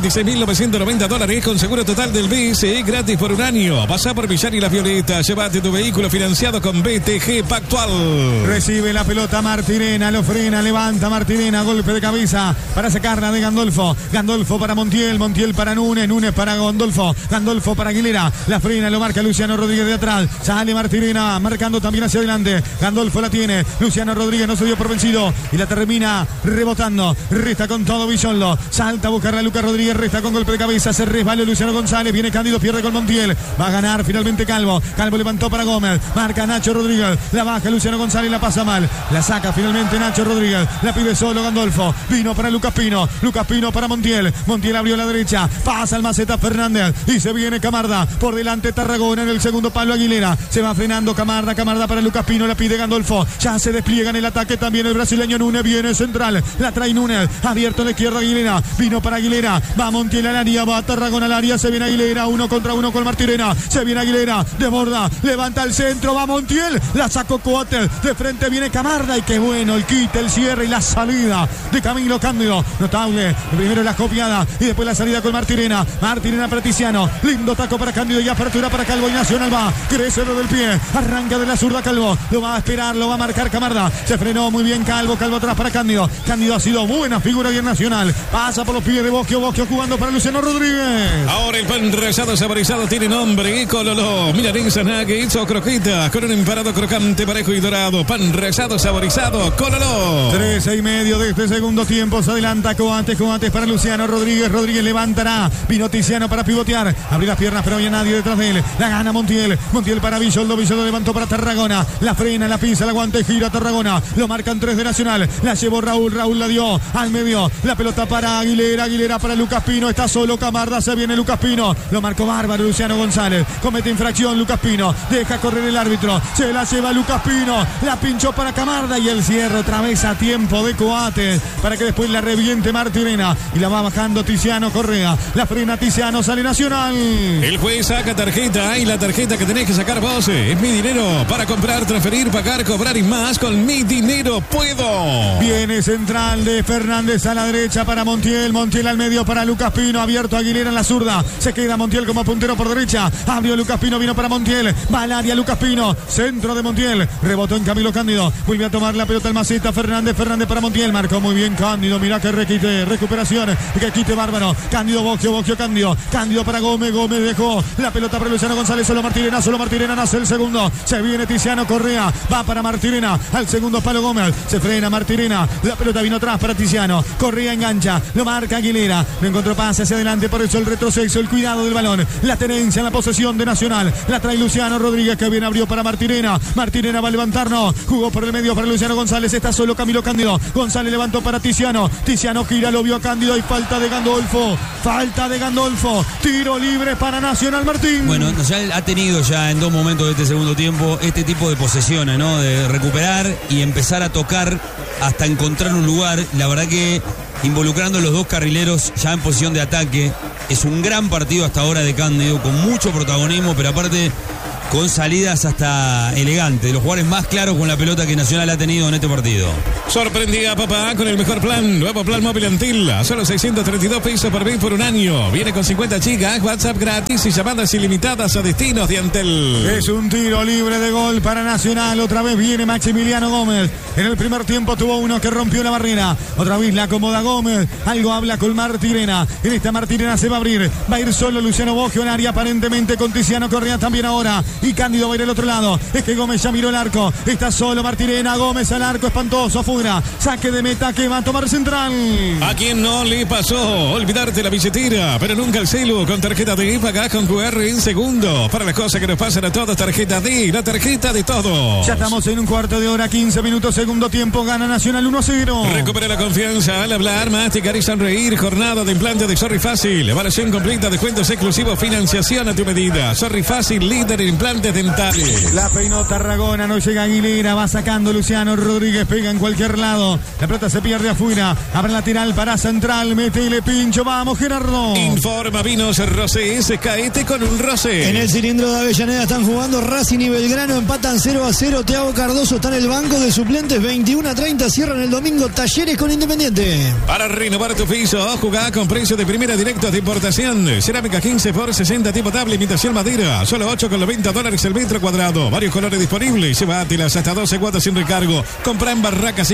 [SPEAKER 2] $26.990 con seguro total del BSE gratis por un año. Pasa por Villar y La Violeta. Llévate tu vehículo financiado con BTG Pactual.
[SPEAKER 4] Recibe la pelota Martirena, lo frena, levanta Martirena, golpe de cabeza para sacarla de Gandolfo. Gandolfo para Montiel, Montiel para Núñez, Núñez para Gandolfo, Gandolfo para Aguilera. La frena, lo marca Luciano Rodríguez de atrás. Sale Martirena, marcando también hacia adelante. Gandolfo la tiene, Luciano Rodríguez no se dio por vencido y la termina rebotando. Resta con todo Villoldo, salta a buscarla Lucas Rodríguez, resta con golpe de cabeza, se resbaló Luciano González, viene Cándido, pierde con Montiel, va a ganar finalmente Calvo. Calvo levantó para Gómez, marca Nacho Rodríguez, la baja Luciano González, la pasa mal, la saca finalmente Nacho Rodríguez, la pide solo Gandolfo, vino para Lucas Pino para Montiel, Montiel abrió la derecha, pasa al Maceta Fernández y se viene Camarda, por delante Tarragona en el segundo palo Aguilera, se va frenando Camarda para Lucas Pino, la pide Gandolfo, ya se despliega en el ataque también el brasileño Núñez, viene central, la trae Núñez, abierto a la izquierda Aguilera, vino para Aguilera, va Montiel al área, va Tarragona al área, se viene Aguilera, 1 contra 1 con Martirena, se viene Aguilera, desborda, levanta el centro, va Montiel, la sacó Coates, de frente viene Camarda y qué bueno el quite, el cierre y la salida de Camilo Cándido, notable, primero la copiada y después la salida con Martirena para Tiziano, lindo taco para Cándido y apertura para Calvo y Nacional va, crece lo del pie, arranca de la zurda Calvo, lo va a esperar, lo va a marcar Camarda, se frenó muy bien Calvo atrás para Cándido, Cándido ha sido buena figura bien Nacional, pasa por los pies de Bocchio jugando para Luciano Rodríguez.
[SPEAKER 2] Ahora el pan rallado saborizado tiene nombre, Cololó, milanesa, nuggets o croquetas con un empanado crocante, parejo y dorado, pan rallado saborizado, Cololó.
[SPEAKER 4] 13:30 de este segundo tiempo, se adelanta Coates para Luciano Rodríguez, Rodríguez levantará, vino Tiziano para pivotear, abrió las piernas pero había nadie detrás de él, la gana Montiel para Villoldo levantó para Tarragona, la frena, la pisa, la aguanta y gira Tarragona, lo marcan 3 de Nacional, la llevó Raúl la dio al medio, la pelota para Aguilera para Lucas Pino, está solo Camarda, se viene Lucas Pino, lo marcó bárbaro Luciano González, comete infracción Lucas Pino, deja correr el árbitro, se la lleva Lucas Pino, la pinchó para Camarda y el cierre otra vez a tiempo de Coates para que después la reviente Martirena y la va bajando Tiziano Correa, la frena Tiziano, sale Nacional.
[SPEAKER 2] El juez saca tarjeta y la tarjeta que tenés que sacar vos es Mi Dinero para comprar, transferir, pagar, cobrar y más con Mi Dinero Puedo.
[SPEAKER 4] Viene central de Fernández a la derecha para Montiel al medio para Lucas Pino, abierto Aguilera en la zurda, se queda Montiel como puntero por derecha, abrió Lucas Pino, vino para Montiel, va al área Lucas Pino, centro de Montiel, rebotó en Camilo Cándido, vuelve a tomar la pelota el Maceta, Fernández para Montiel, marcó muy bien Cándido, mirá que requite, recuperación, que quite bárbaro, Cándido Bocchio Cándido para Gómez dejó la pelota para Luciano González, solo Martirena nace el segundo, se viene Tiziano Correa, va para Martirena, al segundo palo Gómez, se frena Martirena, la pelota vino atrás para Tiziano, Correa engancha, lo marca Aguilera, no encontró pase hacia adelante, por eso el retroceso, el cuidado del balón, la tenencia en la posesión de Nacional, la trae Luciano Rodríguez, que bien abrió para Martirena, Martirena va a levantarnos, jugó por el medio para Luciano González, está solo Camilo Cándido, González levantó para Tiziano, Tiziano gira, lo vio a Cándido y falta de Gandolfo, tiro libre para Nacional. Martín.
[SPEAKER 1] Bueno, Nacional ha tenido ya en 2 momentos de este segundo tiempo este tipo de posesiones, ¿no? De recuperar y empezar a tocar hasta encontrar un lugar. La verdad que involucrando a los 2 carrileros ya en posición de ataque, es un gran partido hasta ahora de Cándido, con mucho protagonismo, pero aparte con salidas hasta elegantes, los jugadores más claros con la pelota que Nacional ha tenido en este partido.
[SPEAKER 2] Sorprendía a papá con el mejor plan, nuevo plan móvil Antil, a solo 632 pesos por mes por un año. Viene con 50 chicas, WhatsApp gratis y llamadas ilimitadas a destinos de Antel.
[SPEAKER 4] Es un tiro libre de gol para Nacional, otra vez viene Maximiliano Gómez. En el primer tiempo tuvo uno que rompió la barrera, otra vez la acomoda Gómez, algo habla con Martirena, en esta Martirena se va a abrir, va a ir solo Luciano Boggio en área aparentemente con Tiziano Correa también ahora. Y Cándido va a ir al otro lado. Es que Gómez ya miró el arco. Está solo Martirena. Gómez al arco. Espantoso. Afuera. Saque de meta que va a tomar Central.
[SPEAKER 2] ¿A quién no le pasó olvidarte la billetera? Pero nunca el celu. Con tarjeta D pagás con QR en segundo. Para las cosas que nos pasan a todos, tarjeta D. La tarjeta de todos.
[SPEAKER 4] Ya estamos en un cuarto de hora. 15 minutos. Segundo tiempo. Gana Nacional 1-0.
[SPEAKER 2] Recupera la confianza al hablar, masticar y sonreír. Jornada de implante de Sorry Fácil. Evaluación completa. Descuentos exclusivos. Financiación a tu medida. Sorry Fácil. Líder en implantes dentales.
[SPEAKER 4] La peinó Tarragona, no llega Aguilera, va sacando Luciano Rodríguez, pega en cualquier lado. La pelota se pierde afuera, abre lateral para Central, metele pincho, vamos Gerardo.
[SPEAKER 2] Informa Vinos Rosés, caete con un roce.
[SPEAKER 5] En el cilindro de Avellaneda están jugando Racing y Belgrano, empatan 0-0. Thiago Cardoso está en el banco de suplentes, 21-30, cierran el domingo Talleres con Independiente.
[SPEAKER 2] Para renovar tu piso, jugá con precio de primera directos de importación. Cerámica 15 por 60 tipo tabla, imitación madera, solo $8,90 el metro cuadrado, varios colores disponibles. Llévatelas hasta 12 cuotas sin recargo. Compra en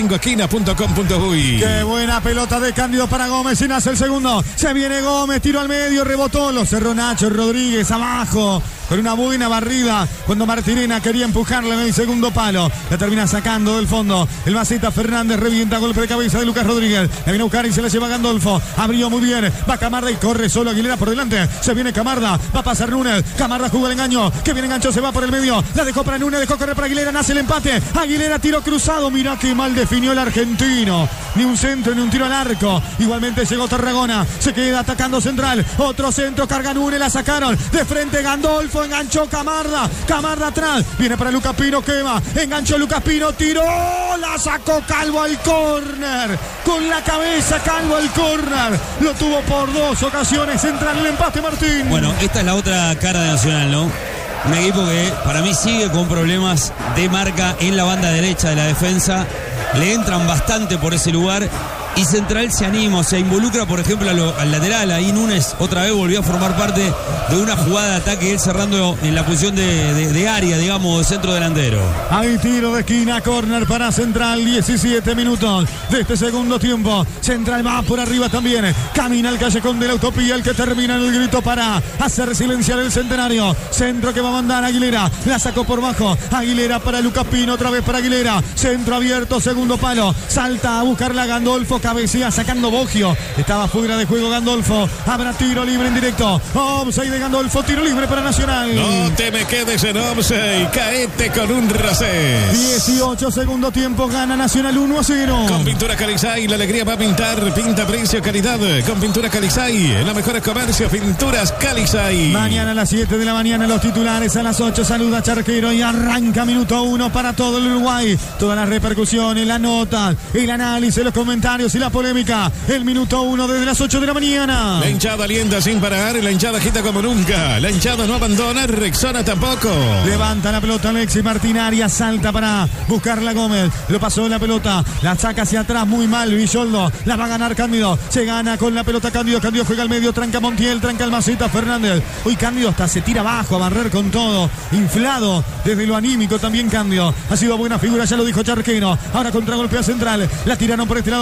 [SPEAKER 2] barraca5esquinas.com.uy.
[SPEAKER 4] Qué buena pelota de Cándido para Gómez y nace el segundo. Se viene Gómez, tiro al medio, rebotó, lo cerró Nacho Rodríguez abajo. Con una buena barrida cuando Martirena quería empujarla en el segundo palo. La termina sacando del fondo. El Maceta Fernández revienta golpe de cabeza de Lucas Rodríguez. La viene a buscar y se la lleva Gandolfo. Abrió muy bien. Va Camarda y corre solo Aguilera por delante. Se viene Camarda. Va a pasar Núñez. Camarda jugó el engaño. Que viene engancho, se va por el medio. La dejó para Núñez. Dejó correr para Aguilera. Nace el empate. Aguilera tiro cruzado. Mirá qué mal definió el argentino. Ni un centro ni un tiro al arco. Igualmente llegó Tarragona. Se queda atacando Central. Otro centro. Carga Núñez. La sacaron. De frente Gandolfo. Enganchó Camarda. Camarda atrás. Viene para Lucas Pino. Quema. Enganchó Lucas Pino. Tiró. La sacó Calvo al córner. Con la cabeza Calvo al córner. Lo tuvo por 2 ocasiones. Central el empate, Martín.
[SPEAKER 1] Bueno, esta es la otra cara de Nacional, ¿no? Un equipo que para mí sigue con problemas de marca en la banda derecha de la defensa. Le entran bastante por ese lugar. Y Central se anima, se involucra, por ejemplo, al lateral. Ahí Núñez otra vez volvió a formar parte de una jugada de ataque, él cerrando en la posición de área, digamos, de centro delantero.
[SPEAKER 4] Hay tiro de esquina, córner para Central, 17 minutos de este segundo tiempo. Central va por arriba también. Camina el callejón de la utopía, el que termina en el grito para hacer silenciar el Centenario. Centro que va a mandar Aguilera. La sacó por bajo. Aguilera para Lucas Pino, otra vez para Aguilera. Centro abierto, segundo palo. Salta a buscarla Gandolfo. Cabecea sacando Boggio. Estaba fuera de juego Gandolfo. Habrá tiro libre en directo. Offside de Gandolfo. Tiro libre para Nacional.
[SPEAKER 2] No te me quedes en offside. Caete con un Rosés.
[SPEAKER 4] 18 segundo tiempo. Gana Nacional 1-0.
[SPEAKER 2] Con Pintura Calizay, la alegría va a pintar. Pinta, precio, calidad. Con Pintura Calizay, en los mejores comercios. Pinturas Calizay.
[SPEAKER 4] Mañana a las 7 de la mañana los titulares. A las 8 saluda Charquero y arranca minuto 1 para todo el Uruguay. Todas las repercusiones, la nota, el análisis, los comentarios y la polémica. El minuto 1 desde las 8 de la mañana.
[SPEAKER 2] La hinchada alienta sin parar. La hinchada agita como nunca. La hinchada no abandona. Rexona tampoco.
[SPEAKER 4] Levanta la pelota Alexis Martín Arias. Salta para buscarla Gómez. Lo pasó la pelota. La saca hacia atrás muy mal Villoldo. La va a ganar Cándido. Se gana con la pelota Cándido. Cándido juega al medio. Tranca Montiel. Tranca el Maceta Fernández. Hoy Cándido hasta se tira abajo a barrer con todo. Inflado desde lo anímico también Cándido. Ha sido buena figura. Ya lo dijo Charqueno. Ahora contragolpea Central. La tiraron por este lado para Camargo.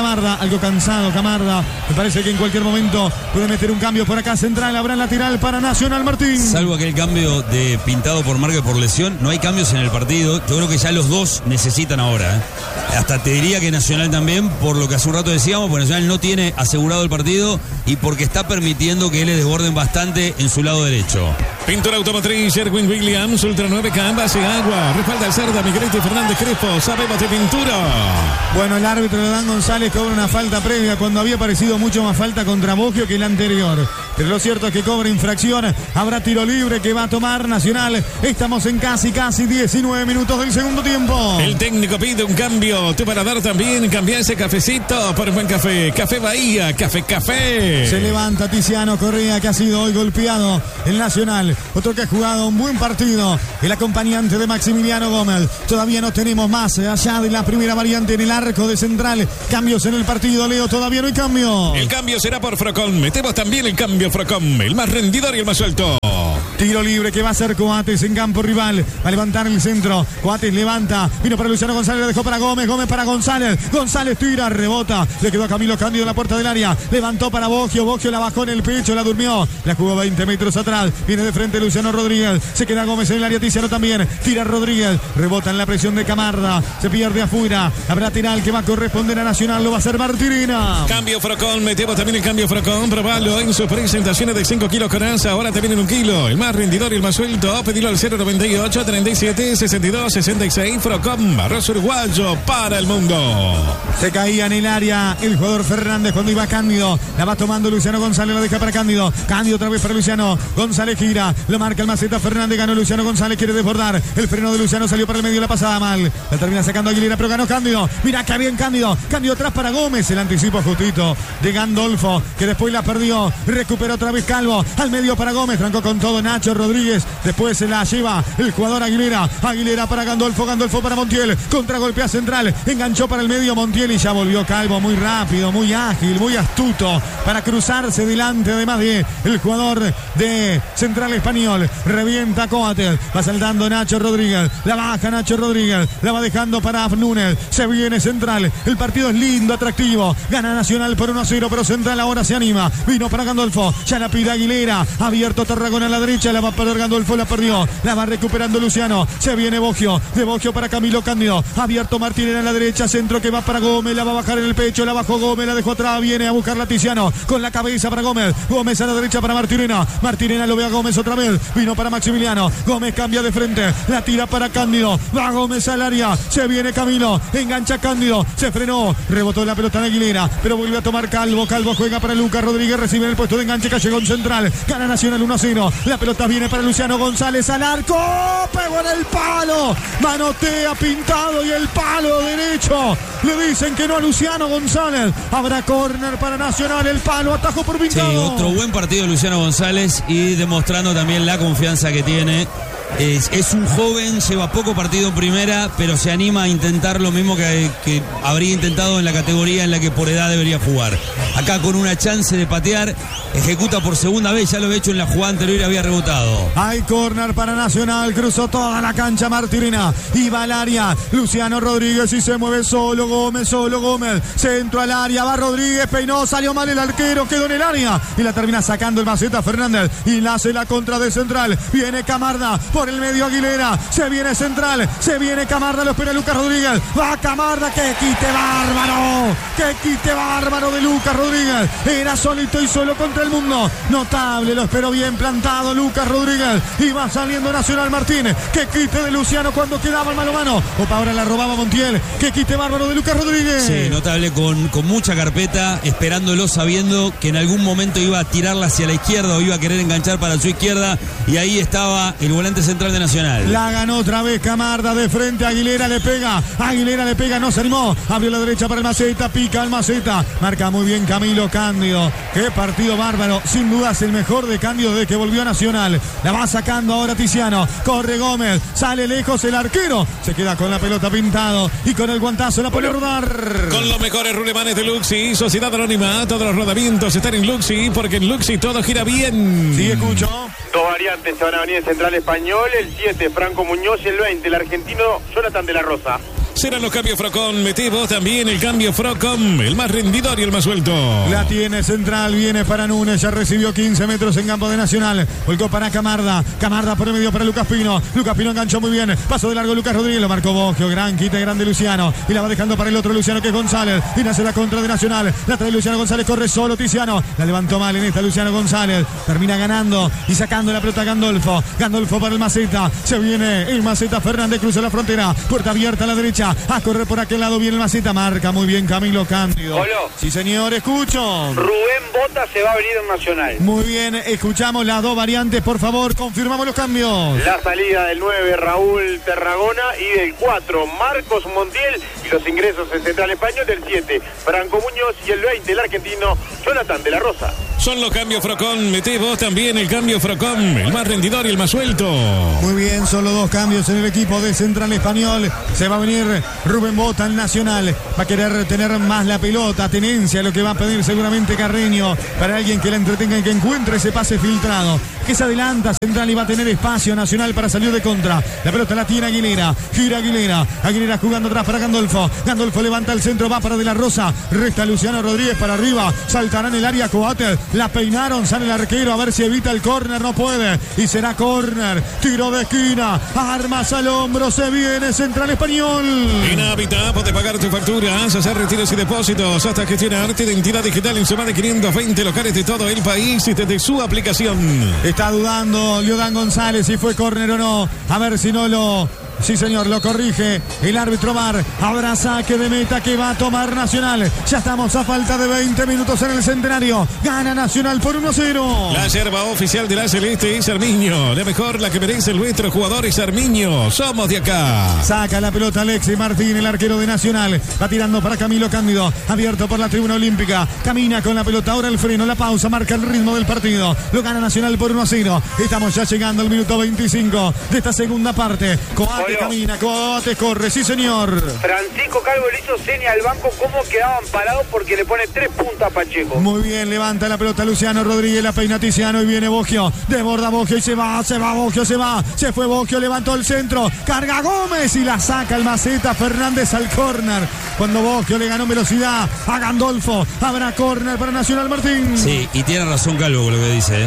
[SPEAKER 4] Camarda, algo cansado Camarda. Me parece que en cualquier momento puede meter un cambio por acá central. Habrá lateral para Nacional Martín.
[SPEAKER 1] Salvo aquel cambio de pintado por marca y por lesión, no hay cambios en el partido. Yo creo que ya los dos necesitan ahora. Hasta te diría que Nacional también, por lo que hace un rato decíamos, porque Nacional no tiene asegurado el partido y porque está permitiendo que les desborden bastante en su lado derecho.
[SPEAKER 2] Pintura automotriz, Sherwin Williams, Ultra 9K, base agua, respalda al Cerda, Miguelito y Fernández Crespo, sabemos de pintura.
[SPEAKER 4] Bueno, el árbitro Leodán González cobra una falta previa cuando había parecido mucho más falta contra Boggio que la anterior. Pero lo cierto es que cobra infracción. Habrá tiro libre que va a tomar Nacional. Estamos en casi 19 minutos del segundo tiempo.
[SPEAKER 2] El técnico pide un cambio. Tú para dar también, cambia ese cafecito por un buen café. Café Bahía, café.
[SPEAKER 4] Se levanta Tiziano Correa, que ha sido hoy golpeado el Nacional. Otro que ha jugado un buen partido, el acompañante de Maximiliano Gómez. Todavía no tenemos más allá de la primera variante en el arco de central. Cambios en el partido, Leo, todavía no hay cambio.
[SPEAKER 2] El cambio será por Frocom. Metemos también el cambio Frocom, el más rendidor y el más suelto.
[SPEAKER 4] Tiro libre que va a hacer Coates en campo rival. Va a levantar el centro. Coates levanta. Vino para Luciano González. Lo dejó para Gómez. Gómez para González. González tira. Rebota. Le quedó a Camilo Cándido en la puerta del área. Levantó para Boggio. Boggio la bajó en el pecho. La durmió. La jugó 20 metros atrás. Viene de frente Luciano Rodríguez. Se queda Gómez en el área. Tiziano también. Tira Rodríguez. Rebota en la presión de Camarda. Se pierde afuera. Habrá tiral que va a corresponder a Nacional. Lo va a hacer Martirena.
[SPEAKER 2] Cambio Frocom. Metemos también el cambio Frocom. Probalo en sus presentaciones de 5 kilos con asa. Ahora te vienen 1 kilo. El más rendidor y el más suelto. Pedilo al 098 37 62 66. Frocom, arroz uruguayo para el mundo.
[SPEAKER 4] Se caía en el área el jugador Fernández cuando iba Cándido. La va tomando Luciano González. La deja para Cándido. Cándido otra vez para Luciano. González gira. Lo marca el maceta Fernández. Ganó Luciano González. Quiere desbordar. El freno de Luciano salió para el medio. La pasada mal. La termina sacando Aguilera, pero ganó Cándido. Mira que bien Cándido. Cándido atrás para Gómez. El anticipo justito de Gandolfo, que después la perdió. Recuperó otra vez Calvo. Al medio para Gómez. Trancó con todo Nacho Rodríguez. Después se la lleva el jugador Aguilera. Aguilera para Gandolfo. Gandolfo para Montiel. Contragolpea central. Enganchó para el medio Montiel y ya volvió Calvo. Muy rápido, muy ágil, muy astuto para cruzarse delante, además de el jugador de Central Español. Revienta Coates. Va saltando Nacho Rodríguez. La baja Nacho Rodríguez. La va dejando para Núñez. Se viene Central. El partido es lindo, atractivo. Gana Nacional por 1-0, pero Central ahora se anima. Vino para Gandolfo. Ya la pide Aguilera. Abierto Tarragona a la derecha. La va a perder Gandolfo. La perdió. La va recuperando Luciano. Se viene Boggio. De Boggio para Camilo Cándido. Abierto Martínez a la derecha. Centro que va para Gómez. La va a bajar en el pecho. La bajó Gómez. La dejó atrás. Viene a buscar Tiziano. Con la cabeza para Gómez. Gómez a la derecha para Martirena. Martirena lo ve a Gómez otra vez. Vino para Maximiliano. Gómez cambia de frente. La tira para Cándido. Va Gómez al área. Se viene Camilo. Engancha Cándido. Se frenó. Rebotó la pelota de Aguilera. Pero vuelve a tomar Calvo. Calvo juega para Lucas Rodríguez. Recibe en el puesto de enganche. Callejón con Central. Gana Nacional 1-0. La pelota viene para Luciano González al arco. Pegó en el palo. Manotea Pintado y el palo derecho. Le dicen que no a Luciano González. Habrá córner para Nacional. El palo atajó por Pintado.
[SPEAKER 1] Sí, otro buen partido de Luciano González y demostrando también la confianza que tiene. Es un joven, lleva poco partido en primera, pero se anima a intentar lo mismo que habría intentado en la categoría en la que por edad debería jugar. Acá con una chance de patear, ejecuta por segunda vez, ya lo había hecho en la jugada anterior y había rebotado.
[SPEAKER 4] Hay córner para Nacional, cruzó toda la cancha Martirena, iba al área, Luciano Rodríguez y se mueve solo Gómez, centro al área, va Rodríguez, peinó, salió mal el arquero, quedó en el área y la termina sacando el maceta Fernández y la hace la contra de Central. Viene Camarda por el medio Aguilera, se viene Central, se viene Camarda, lo espera Lucas Rodríguez, va Camarda, que quite bárbaro de Lucas Rodríguez, era solito y solo contra el mundo, notable, lo esperó bien plantado Lucas Rodríguez y va saliendo Nacional Martínez, que quite de Luciano cuando quedaba el mano a mano, opa, ahora la robaba Montiel, que quite bárbaro de Lucas Rodríguez.
[SPEAKER 1] Sí, notable con mucha carpeta, esperándolo, sabiendo que en algún momento iba a tirarla hacia la izquierda o iba a querer enganchar para su izquierda y ahí estaba el volante central de Nacional.
[SPEAKER 4] La ganó otra vez Camarda de frente, Aguilera le pega, no se animó, abrió la derecha para el Maceta, pica el Maceta, marca muy bien Camilo Cándido, qué partido bárbaro, sin dudas el mejor de Cándido desde que volvió a Nacional, la va sacando ahora Tiziano, corre Gómez, sale lejos el arquero, se queda con la pelota Pintado y con el guantazo la pone a rodar.
[SPEAKER 2] Con los mejores rulemanes de Luxi, Sociedad Anónima, todos los rodamientos están en Luxi, porque en Luxi todo gira bien.
[SPEAKER 4] Sí, escucho.
[SPEAKER 6] Dos variantes se van a venir en Central Español, el 7 Franco Muñoz y el 20 el argentino Jonathan de la Rosa.
[SPEAKER 2] Serán los cambios Frocom. Meté vos también el cambio Frocom, el más rendidor y el más suelto.
[SPEAKER 4] La tiene Central, viene para Núñez, ya recibió 15 metros en campo de Nacional. Volcó para Camarda, Camarda por el medio para Lucas Pino. Lucas Pino enganchó muy bien, paso de largo Lucas Rodríguez, lo marcó Boggio, gran quite, grande Luciano. Y la va dejando para el otro Luciano que es González. Y nace la contra de Nacional, la trae Luciano González, corre solo Tiziano. La levantó mal en esta Luciano González. Termina ganando y sacando la pelota Gandolfo. Gandolfo para el Maceta. Se viene el Maceta Fernández, cruza la frontera. Puerta abierta a la derecha. A correr por aquel lado viene el Maceta. Marca muy bien Camilo Cándido.
[SPEAKER 6] Hola.
[SPEAKER 4] Sí, señor, escucho.
[SPEAKER 6] Rubén Bota se va a venir en Nacional.
[SPEAKER 4] Muy bien, escuchamos las dos variantes, por favor, confirmamos los cambios.
[SPEAKER 6] La salida del 9, Raúl Tarragona, y del 4, Marcos Montiel, y los ingresos en Central Español del 7, Franco Muñoz, y el 20, el argentino Jonathan de la Rosa.
[SPEAKER 2] Son los cambios Frocom. Meté vos también el cambio Frocom, el más rendidor y el más suelto.
[SPEAKER 4] Muy bien, solo dos cambios en el equipo de Central Español. Se va a venir Rubén Bota al Nacional. Va a querer tener más la pelota, tenencia, lo que va a pedir seguramente Carreño, para alguien que la entretenga y que encuentre ese pase filtrado. Que se adelanta Central y va a tener espacio Nacional para salir de contra. La pelota la tiene Aguilera, gira Aguilera. Aguilera jugando atrás para Gandolfo. Gandolfo levanta el centro, va para De la Rosa. Resta Luciano Rodríguez para arriba. Saltarán el área Coates. La peinaron, sale el arquero a ver si evita el córner, no puede. Y será córner. Tiro de esquina. Armas al hombro, se viene Central Español.
[SPEAKER 2] En Hábitat podés pagar tus facturas, hacer retiros y depósitos hasta gestionar tu identidad digital en su más de 520 locales de todo el país y desde su aplicación.
[SPEAKER 4] Está dudando Leodán González si fue córner o no. A ver si no lo... Sí, señor, lo corrige el árbitro VAR. Habrá saque de meta que va a tomar Nacional. Ya estamos a falta de 20 minutos en el Centenario. Gana Nacional por 1-0.
[SPEAKER 2] La yerba oficial de la Celeste es Armiño. La mejor, la que merece nuestro jugador es Armiño. Somos de acá.
[SPEAKER 4] Saca la pelota Alexis Martín, el arquero de Nacional. Va tirando para Camilo Cándido. Abierto por la tribuna olímpica. Camina con la pelota. Ahora el freno, la pausa. Marca el ritmo del partido. Lo gana Nacional por 1-0. Estamos ya llegando al minuto 25 de esta segunda parte. Coates camina, Coates corre. Sí, señor.
[SPEAKER 6] Francisco Calvo le hizo seña al banco cómo quedaban parados porque le pone 3 puntas a Pacheco.
[SPEAKER 4] Muy bien, levanta la pelota Luciano Rodríguez, la peina Tiziano y viene Boggio. Desborda Boggio y se va Boggio, se va. Se fue Boggio, levantó el centro. Carga Gómez y la saca el Maceta Fernández al córner. Cuando Boggio le ganó velocidad a Gandolfo. Habrá córner para Nacional Martín.
[SPEAKER 1] Sí, y tiene razón Calvo con lo que dice.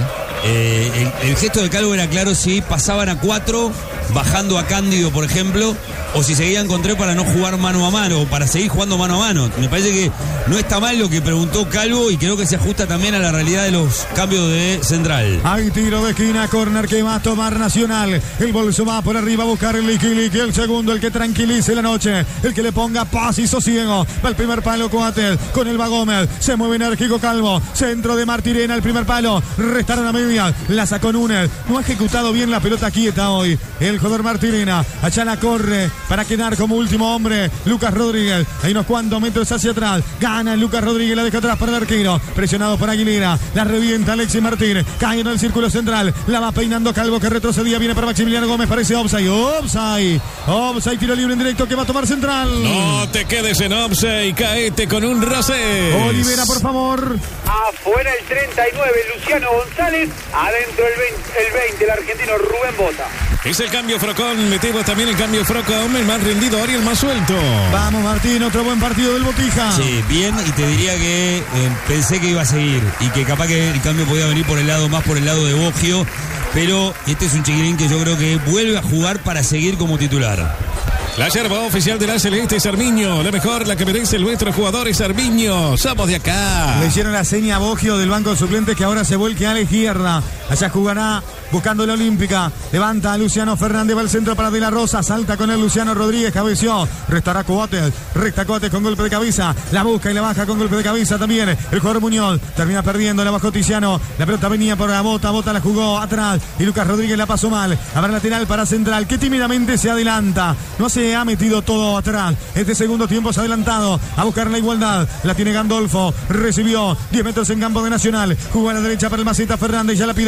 [SPEAKER 1] El gesto de Calvo era claro si pasaban a 4, bajando a Cándido, por ejemplo, o si seguían con 3 para no jugar mano a mano, o para seguir jugando mano a mano. Me parece que no está mal lo que preguntó Calvo y creo que se ajusta también a la realidad de los cambios de Central.
[SPEAKER 4] Hay tiro de esquina, córner que va a tomar Nacional. El bolso va por arriba a buscar el Liqui, el segundo, el que tranquilice la noche, el que le ponga paz y sosiego. Va el primer palo Coates, con el va Gómez, se mueve enérgico Calvo, centro de Martirena, el primer palo, restaron a media, la sacó Núñez, no ha ejecutado bien la pelota quieta hoy el jugador Martirena, allá la corre para quedar como último hombre Lucas Rodríguez, hay unos cuantos metros hacia atrás, gana Lucas Rodríguez, la deja atrás para el arquero, presionado por Aguilera, la revienta Alexis Martín, cae en el círculo central, la va peinando Calvo que retrocedía, viene para Maximiliano Gómez, parece offside, tiro libre en directo que va a tomar Central.
[SPEAKER 2] No te quedes en offside, caete con un roce.
[SPEAKER 4] Olivera, por favor.
[SPEAKER 6] Afuera el 39, Luciano González, adentro el 20, el argentino Rubén Bota.
[SPEAKER 2] Es el cambio Frocom. Metemos también el cambio Frocom, el más rendidor y el más suelto.
[SPEAKER 4] Vamos, Martín, otro buen partido del Botija.
[SPEAKER 1] Sí, bien, y te diría que pensé que iba a seguir y que capaz que el cambio podía venir más por el lado de Boggio, pero este es un chiquirín que yo creo que vuelve a jugar para seguir como titular.
[SPEAKER 2] La yerba oficial de la Celeste es Armiño. La mejor, la que merece nuestro jugador es Armiño. Somos de acá.
[SPEAKER 4] Le hicieron la seña a Boggio del banco de suplentes que ahora se vuelque a la izquierda. Allá jugará buscando la olímpica. Levanta a Luciano Fernández, va al centro para De la Rosa. Salta con el Luciano Rodríguez, cabeció. Restará Coates. Recta Coates con golpe de cabeza. La busca y la baja con golpe de cabeza también. El jugador Muñoz termina perdiendo. La bajó Tiziano. La pelota venía por la Bota. Bota la jugó atrás. Y Lucas Rodríguez la pasó mal. Habrá lateral para Central, que tímidamente se adelanta. No se ha metido todo atrás. Este segundo tiempo se ha adelantado a buscar la igualdad. La tiene Gandolfo. Recibió 10 metros en campo de Nacional. Jugó a la derecha para el Maceta Fernández. Ya la pide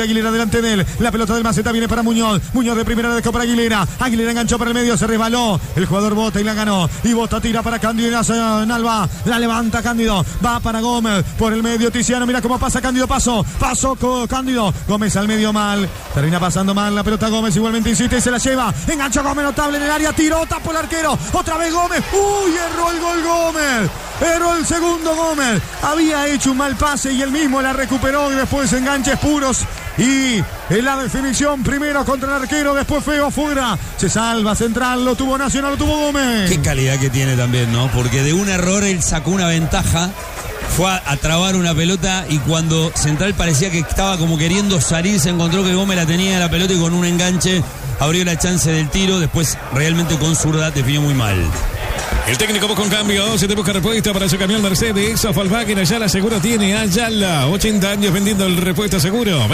[SPEAKER 4] Aguilera delante de él. La pelota del Maceta viene para Muñoz. Muñoz de primera la dejó para Aguilera. Aguilera enganchó para el medio, se resbaló. El jugador Bota y la ganó. Y Bota tira para Cándido Nalva. La levanta Cándido. Va para Gómez. Por el medio Tiziano. Mira cómo pasa Cándido. Paso con Cándido. Gómez al medio mal. Termina pasando mal la pelota Gómez. Igualmente insiste y se la lleva. Engancha Gómez notable en el área. Tiró, tapó el arquero. Otra vez Gómez. Uy, erró el gol Gómez. Erró el segundo Gómez. Había hecho un mal pase y él mismo la recuperó. Y después enganches puros. Y en la definición, primero contra el arquero, después feo fuera. Se salva Central, lo tuvo Nacional, lo tuvo Gómez.
[SPEAKER 1] Qué calidad que tiene también, ¿no? Porque de un error él sacó una ventaja, fue a trabar una pelota y cuando Central parecía que estaba como queriendo salir, se encontró que Gómez la tenía la pelota y con un enganche abrió la chance del tiro. Después realmente con zurda definió muy mal.
[SPEAKER 2] El técnico busca un cambio, se te busca repuesto para su camión Mercedes. Volkswagen Ayala Seguro tiene Ayala. 80 años vendiendo el repuesto seguro.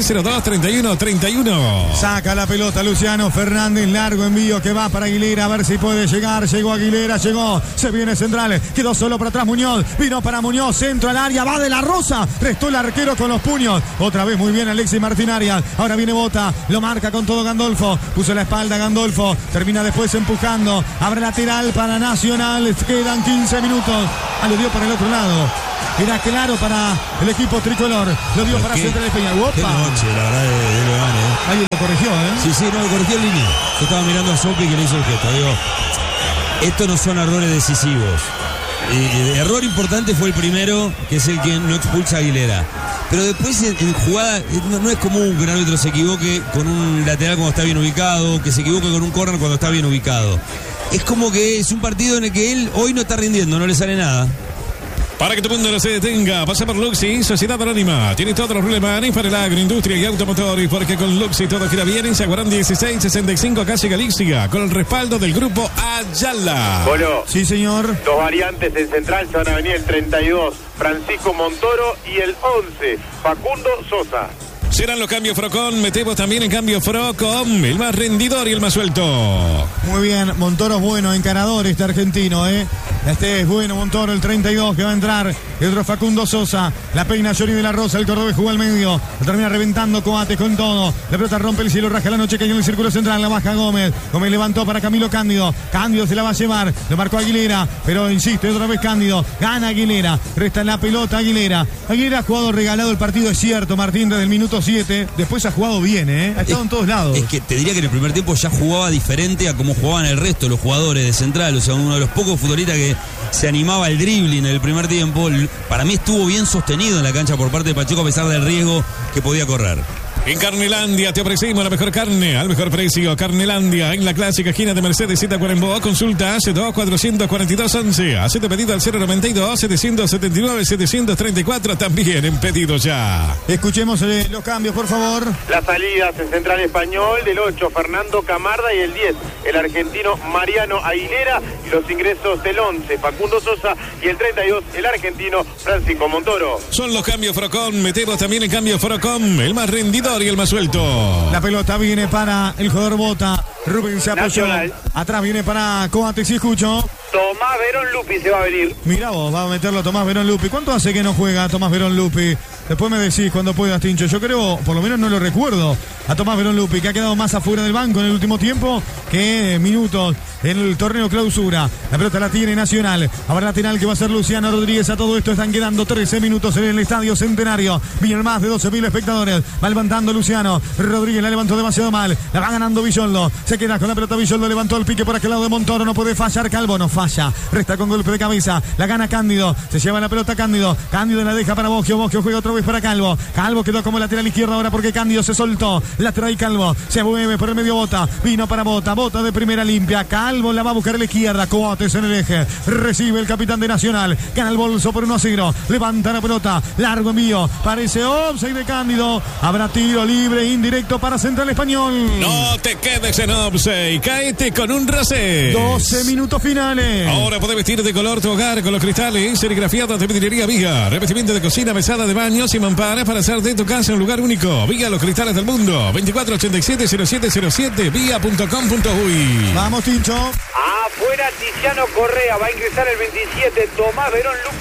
[SPEAKER 2] 2902-3131.
[SPEAKER 4] Saca la pelota Luciano Fernández. Largo envío que va para Aguilera. A ver si puede llegar. Llegó Aguilera, llegó. Se viene Central. Quedó solo para atrás Muñoz. Vino para Muñoz. Centro al área. Va de la Rosa. Restó el arquero con los puños. Otra vez muy bien Alexis Martín Arias. Ahora viene Bota. Lo marca con todo Gandolfo. Puso la espalda Gandolfo. Termina después empujando. Abre lateral para Nacional. Quedan 15 minutos. Lo dio para el otro lado. Era claro para el equipo tricolor. Lo dio para Central de Peña. ¡Opa!
[SPEAKER 1] Qué noche, la verdad, de León,
[SPEAKER 4] Ahí lo corrigió,
[SPEAKER 1] Sí, no, lo corrigió en línea. Yo estaba mirando a Sopi que le hizo el gesto. Digo, estos no son errores decisivos. Error importante fue el primero, que es el que no expulsa a Aguilera. Pero después en jugada no es común que un árbitro se equivoque con un lateral cuando está bien ubicado, que se equivoque con un córner cuando está bien ubicado. Es como que es un partido en el que él hoy no está rindiendo, no le sale nada.
[SPEAKER 2] Para que tu mundo no se detenga, pasa por Luxi, Sociedad Anónima. Tiene todos los relevanes para el agroindustria y automotores, porque con Luxi todo gira bien en Zaguarán 1665, casi Galicia, con el respaldo del grupo Ayala.
[SPEAKER 6] Bueno,
[SPEAKER 4] sí, señor.
[SPEAKER 6] Dos variantes en Central se van a venir el 32, Francisco Montoro, y el 11, Facundo Sosa.
[SPEAKER 2] Serán los cambios Frocón, metemos también en cambio Frocón, el más rendidor y el más suelto.
[SPEAKER 4] Muy bien, Montoro es bueno, encarador este argentino, Este es bueno, Montoro, el 32 que va a entrar. El otro Facundo Sosa, la peina Johnny de la Rosa, el cordobés jugó al medio. Lo termina reventando Coates con todo. La pelota rompe el cielo, raja la noche, cayó en el círculo central, la baja Gómez. Gómez levantó para Camilo Cándido. Cándido se la va a llevar, lo marcó Aguilera, pero insiste otra vez Cándido. Gana Aguilera, resta la pelota Aguilera. Aguilera ha jugado regalado el partido, es cierto, Martín, desde el minuto 7. Después ha jugado bien, Ha estado en todos lados.
[SPEAKER 1] Es que te diría que en el primer tiempo ya jugaba diferente a como jugaban el resto de los jugadores de Central. O sea, uno de los pocos futbolistas que se animaba al dribbling en el primer tiempo. Para mí estuvo bien sostenido en la cancha por parte de Pacheco a pesar del riesgo que podía correr.
[SPEAKER 2] En Carnelandia te ofrecimos la mejor carne al mejor precio. Carnelandia en la clásica esquina de Mercedes y Tacuarembó. Consulta hace 2-442-11. Hace tu pedido al 092-779-734. También en pedido ya.
[SPEAKER 4] Escuchemos los cambios, por favor.
[SPEAKER 6] Las salidas en Central Español, del 8, Fernando Camarda, y el 10, el argentino Mariano Aguilera. Y los ingresos del 11, Facundo Sosa, y el 32, el argentino Francisco Montoro.
[SPEAKER 2] Son los cambios Frocón. Metemos también en cambio Frocón, el más rendidor y el más suelto.
[SPEAKER 4] La pelota viene para el jugador Bota. Rubén se apoyó.
[SPEAKER 6] Nacional.
[SPEAKER 4] Atrás viene para Coates, y escucho.
[SPEAKER 6] Tomás Verón Lupi se va a venir.
[SPEAKER 4] Mirá vos, va a meterlo Tomás Verón Lupi. ¿Cuánto hace que no juega Tomás Verón Lupi? Después me decís cuando puedas, Tincho. Yo creo, por lo menos no lo recuerdo, a Tomás Verón Lupi, que ha quedado más afuera del banco en el último tiempo que minutos en el torneo clausura. La pelota la tiene Nacional. Ahora lateral que va a ser Luciano Rodríguez. A todo esto están quedando 13 minutos en el Estadio Centenario. Vienen más de 12.000 espectadores. Va levantando Luciano Rodríguez, la levantó demasiado mal. La va ganando Villoldo. Se queda con la pelota Villoldo, levantó el pique por aquel lado de Montoro. No puede fallar Calvo, no falla. Resta con golpe de cabeza. La gana Cándido. Se lleva la pelota Cándido. Cándido la deja para Boggio. Boggio juega otra vez para Calvo. Calvo quedó como lateral izquierdo ahora porque Cándido se soltó. La trae Calvo. Se mueve por el medio Bota. Vino para Bota. Bota de primera limpia. Calvo la va a buscar a la izquierda. Coates en el eje. Recibe el capitán de Nacional. Gana el bolso por 1-0. Levanta la pelota. Largo envío. Parece offside de Cándido. Habrá tiro libre indirecto para Central Español.
[SPEAKER 2] No te quedes en offside. Caete con un racé.
[SPEAKER 4] 12 minutos finales.
[SPEAKER 2] Ahora podés vestir de color tu hogar con los cristales serigrafiados de Vidriería Viga. Revestimiento de cocina, mesada de baños y mamparas para hacer de tu casa un lugar único. Viga, los cristales del mundo. 2487-0707 via.com.uy.
[SPEAKER 4] Vamos, Tincho.
[SPEAKER 6] Afuera Tiziano Correa, va a ingresar el 27, Tomás Verón Lupi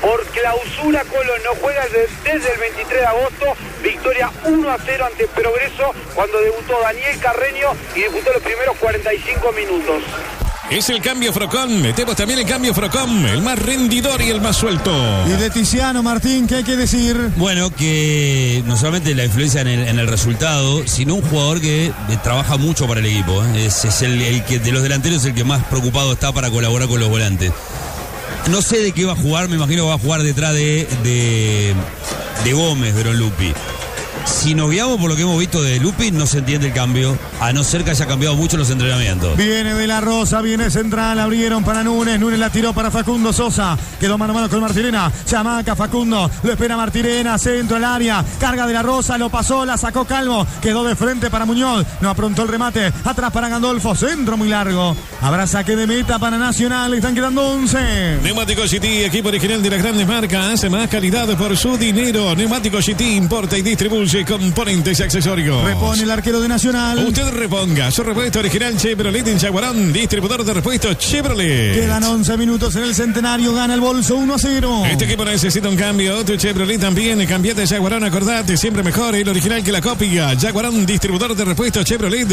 [SPEAKER 6] por clausura. Colón no juega desde el 23 de agosto. Victoria 1-0 ante Progreso cuando debutó Daniel Carreño y disputó los primeros 45 minutos.
[SPEAKER 2] Es el cambio Frocón. Metemos también el cambio Frocón, el más rendidor y el más suelto.
[SPEAKER 4] Y de Tiziano, Martín, ¿qué hay que decir?
[SPEAKER 1] Bueno, que no solamente la influencia en el resultado, sino un jugador que trabaja mucho para el equipo. Es el que de los delanteros es el que más preocupado está para colaborar con los volantes. No sé de qué va a jugar, me imagino que va a jugar detrás de Gómez, Verón Lupi. Si nos guiamos por lo que hemos visto de Lupi, no se entiende el cambio, a no ser que haya cambiado mucho los entrenamientos.
[SPEAKER 4] Viene de la Rosa, viene central, abrieron para Núñez, Núñez la tiró para Facundo Sosa, quedó mano a mano con Martirena, chamaca Facundo, lo espera Martirena, centro al área, carga de la Rosa, lo pasó, la sacó Calvo, quedó de frente para Muñoz, no aprontó el remate, atrás para Gandolfo, centro muy largo, habrá saque de meta para Nacional, están quedando 11.
[SPEAKER 2] Neumático City, equipo original de las grandes marcas, más calidad por su dinero. Neumático City importa y distribuye componentes y accesorios.
[SPEAKER 4] Repone el arquero de Nacional.
[SPEAKER 2] Usted reponga su repuesto original Chevrolet en Yaguarón, distribuidor de repuestos Chevrolet.
[SPEAKER 4] Quedan 11 minutos en el Centenario, gana el bolso 1-0.
[SPEAKER 2] Este equipo necesita un cambio, tu Chevrolet también, cambiate Yaguarón, acordate, siempre mejor el original que la copia. Yaguarón, distribuidor de repuestos Chevrolet,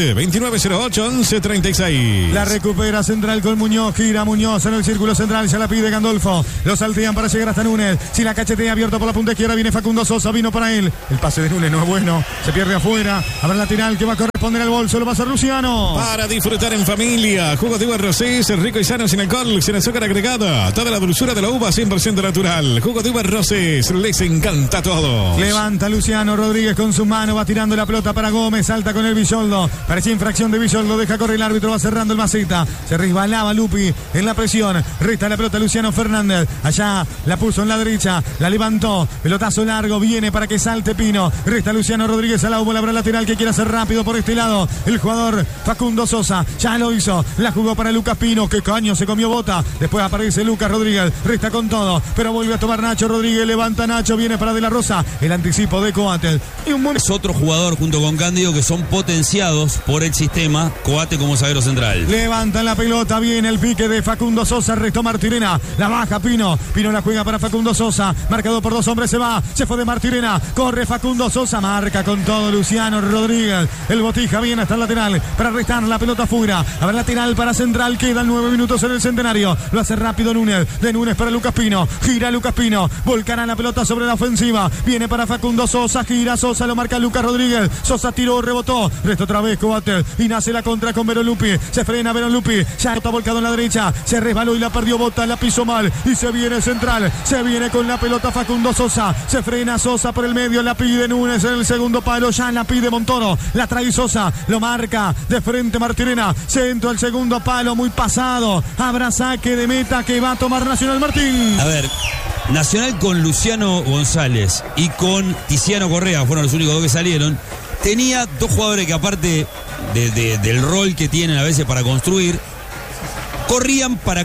[SPEAKER 2] 2908-1136.
[SPEAKER 4] La recupera central con Muñoz, gira Muñoz en el círculo central, se la pide Gandolfo. Lo saltean para llegar hasta Núñez. Si la cachetea abierto por la punta izquierda, viene Facundo Sosa, vino para él. El pase de Núñez no es bueno, se pierde afuera. Habrá lateral que va a corresponder al bolso, lo va a hacer Luciano.
[SPEAKER 2] Para disfrutar en familia, jugo de uva Rosés, rico y sano, sin alcohol, sin azúcar agregada. Toda la dulzura de la uva 100% natural. Jugo de uva Rosés, les encanta a todos.
[SPEAKER 4] Levanta Luciano Rodríguez con su mano, va tirando la pelota para Gómez, salta con el Villoldo. Parecía infracción de Villoldo, deja correr el árbitro, va cerrando el Maceta. Se resbalaba Lupi en la presión, resta la pelota Luciano Fernández. Allá la puso en la derecha, la levantó, pelotazo largo, viene para que salte Pino. Resta Luciano Rodríguez al la habrá lateral que quiere hacer rápido por este lado. El jugador Facundo Sosa ya lo hizo, la jugó para Lucas Pino, que caño se comió Bota. Después aparece Lucas Rodríguez, resta con todo, pero vuelve a tomar Nacho Rodríguez, levanta Nacho, viene para De la Rosa, el anticipo de Coates. Y un
[SPEAKER 1] es otro jugador junto con Cándido que son potenciados por el sistema, Coate como zaguero central.
[SPEAKER 4] Levanta la pelota, viene el pique de Facundo Sosa, restó Martirena, la baja Pino, Pino la juega para Facundo Sosa, marcado por dos hombres, se fue de Martirena, corre Facundo Sosa, marca con todo Luciano Rodríguez, el Botija viene hasta el lateral para restar la pelota fuera, habrá lateral para central, quedan 9 minutos en el Centenario, lo hace rápido Núñez, de Núñez para Lucas Pino, gira Lucas Pino, volcará la pelota sobre la ofensiva, viene para Facundo Sosa, gira Sosa, lo marca Lucas Rodríguez, Sosa tiró, rebotó, resta otra vez Coates y nace la contra con Verón Lupi, se frena Verón Lupi, ya está volcado en la derecha, se resbaló y la perdió Bota, la pisó mal y se viene central, se viene con la pelota Facundo Sosa, se frena Sosa por el medio, la pide Núñez en el segundo palo, ya la pide Montoro, la trae Sosa, lo marca de frente Martirena, centro al segundo palo, muy pasado, habrá saque de meta que va a tomar Nacional. Martín.
[SPEAKER 1] A ver, Nacional con Luciano González y con Tiziano Correa, fueron los únicos dos que salieron, tenía dos jugadores que aparte del rol que tienen a veces para construir, corrían para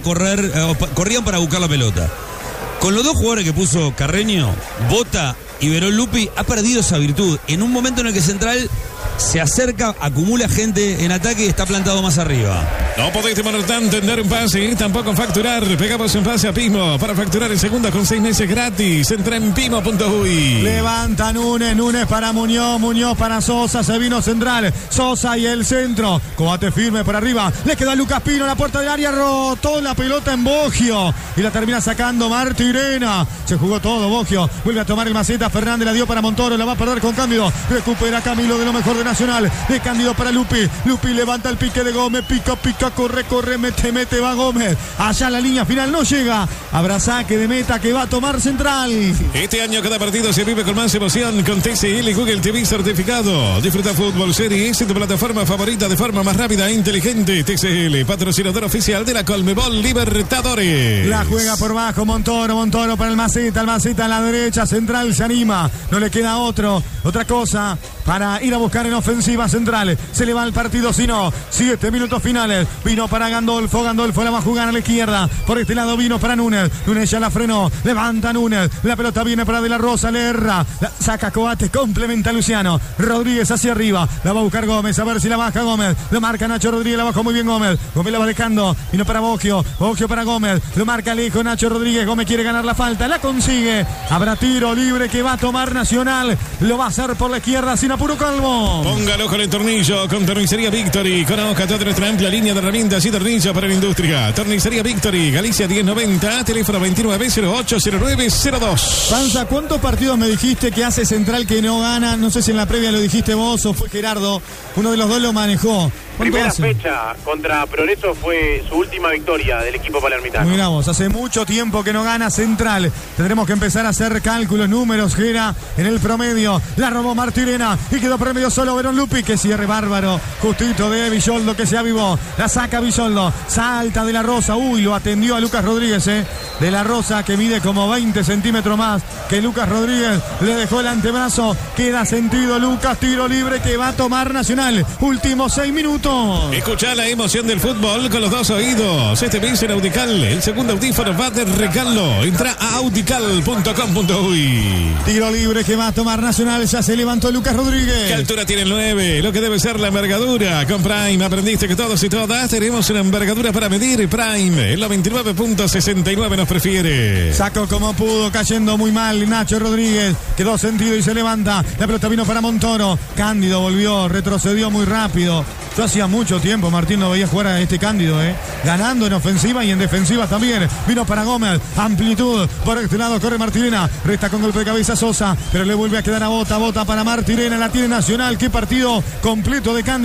[SPEAKER 1] buscar la pelota. Con los dos jugadores que puso Carreño, Bota y Verón Lupi, ha perdido esa virtud. En un momento en el que Central se acerca, acumula gente en ataque y está plantado más arriba.
[SPEAKER 2] No podéis demorar tanto en dar un pase, tampoco facturar. Pegamos un pase a Pismo para facturar en segunda con 6 meses gratis. Entra en pismo.uy.
[SPEAKER 4] Levanta Núñez para Muñoz para Sosa, se vino Central, Sosa y el centro, Coate firme por arriba, le queda a Lucas Pino en la puerta del área, rotó la pelota en Boggio y la termina sacando Martirena, se jugó todo Boggio, vuelve a tomar el Maceta, Fernández la dio para Montoro, la va a perder con Cándido, recupera Camilo de lo mejor de Nacional, de Cándido para Lupi levanta el pique de Gómez, pica, corre, mete, va Gómez, allá la línea final no llega, habrá saque de meta que va a tomar Central.
[SPEAKER 2] Este año cada partido se vive con más emoción con TCL Google TV certificado. Disfruta Fútbol Series en tu plataforma favorita de forma más rápida e inteligente. TCL, patrocinador oficial de la Conmebol Libertadores.
[SPEAKER 4] La juega por bajo Montoro para el Maceta a la derecha, Central se anima, no le queda otra cosa para ir a buscar en ofensiva central. Se le va el partido, si no. 7 minutos finales. Vino para Gandolfo. Gandolfo la va a jugar a la izquierda. Por este lado vino para Núñez. Núñez ya la frenó. Levanta Núñez. La pelota viene para De la Rosa. Le erra. La saca Coates. Complementa a Luciano. Rodríguez hacia arriba. La va a buscar Gómez. A ver si la baja Gómez. Lo marca Nacho Rodríguez. La bajó muy bien Gómez. Gómez la va dejando. Vino para Bocchio. Bocchio para Gómez. Lo marca lejos Nacho Rodríguez. Gómez quiere ganar la falta. La consigue. Habrá tiro libre que va a tomar Nacional. Lo va a hacer por la izquierda sin apuro Calvo.
[SPEAKER 2] Póngalo con el tornillo. Con Tornicería Victory. Conozca toda nuestra amplia línea de herramientas y tornillos para la industria. Tornicería Victory. Galicia 1090. Teléfono 29080902.
[SPEAKER 4] Panza, ¿cuántos partidos me dijiste que hace Central que no gana? No sé si en la previa lo dijiste vos o fue Gerardo. Uno de los dos lo manejó.
[SPEAKER 6] Primera fecha contra Progreso fue su última victoria del equipo palermitano.
[SPEAKER 4] Mirá vos, hace mucho tiempo que no gana Central. Tendremos que empezar a hacer cálculos, números, Gera, en el promedio. La robó Martirena y quedó promedio solo Verón Lupi. Que cierre bárbaro, justito de Villoldo que se avivó. La saca Villoldo, salta De la Rosa. Uy, lo atendió a Lucas Rodríguez, De la Rosa que mide como 20 centímetros más que Lucas Rodríguez. Le dejó el antebrazo. Queda sentido Lucas, tiro libre que va a tomar Nacional. Últimos 6 minutos.
[SPEAKER 2] Escucha la emoción del fútbol con los dos oídos. Este mes en Audical, el segundo audífono va de regalo. Entra a audical.com.uy.
[SPEAKER 4] Tiro libre que va a tomar Nacional. Ya se levantó Lucas Rodríguez.
[SPEAKER 2] ¿Qué altura tiene el 9? Lo que debe ser la envergadura. Con Prime aprendiste que todos y todas tenemos una envergadura para medir. Prime, en la 29.69 nos prefiere.
[SPEAKER 4] Sacó como pudo, cayendo muy mal Nacho Rodríguez. Quedó sentido y se levanta. La pelota vino para Montoro. Cándido volvió, retrocedió muy rápido. Yo hacía mucho tiempo, Martín, no veía jugar a este Cándido, ganando en ofensiva y en defensiva también. Vino para Gómez, amplitud, por este lado corre Martirena, resta con golpe de cabeza Sosa, pero le vuelve a quedar a Bota para Martirena, la tiene Nacional. Qué partido completo de Cándido.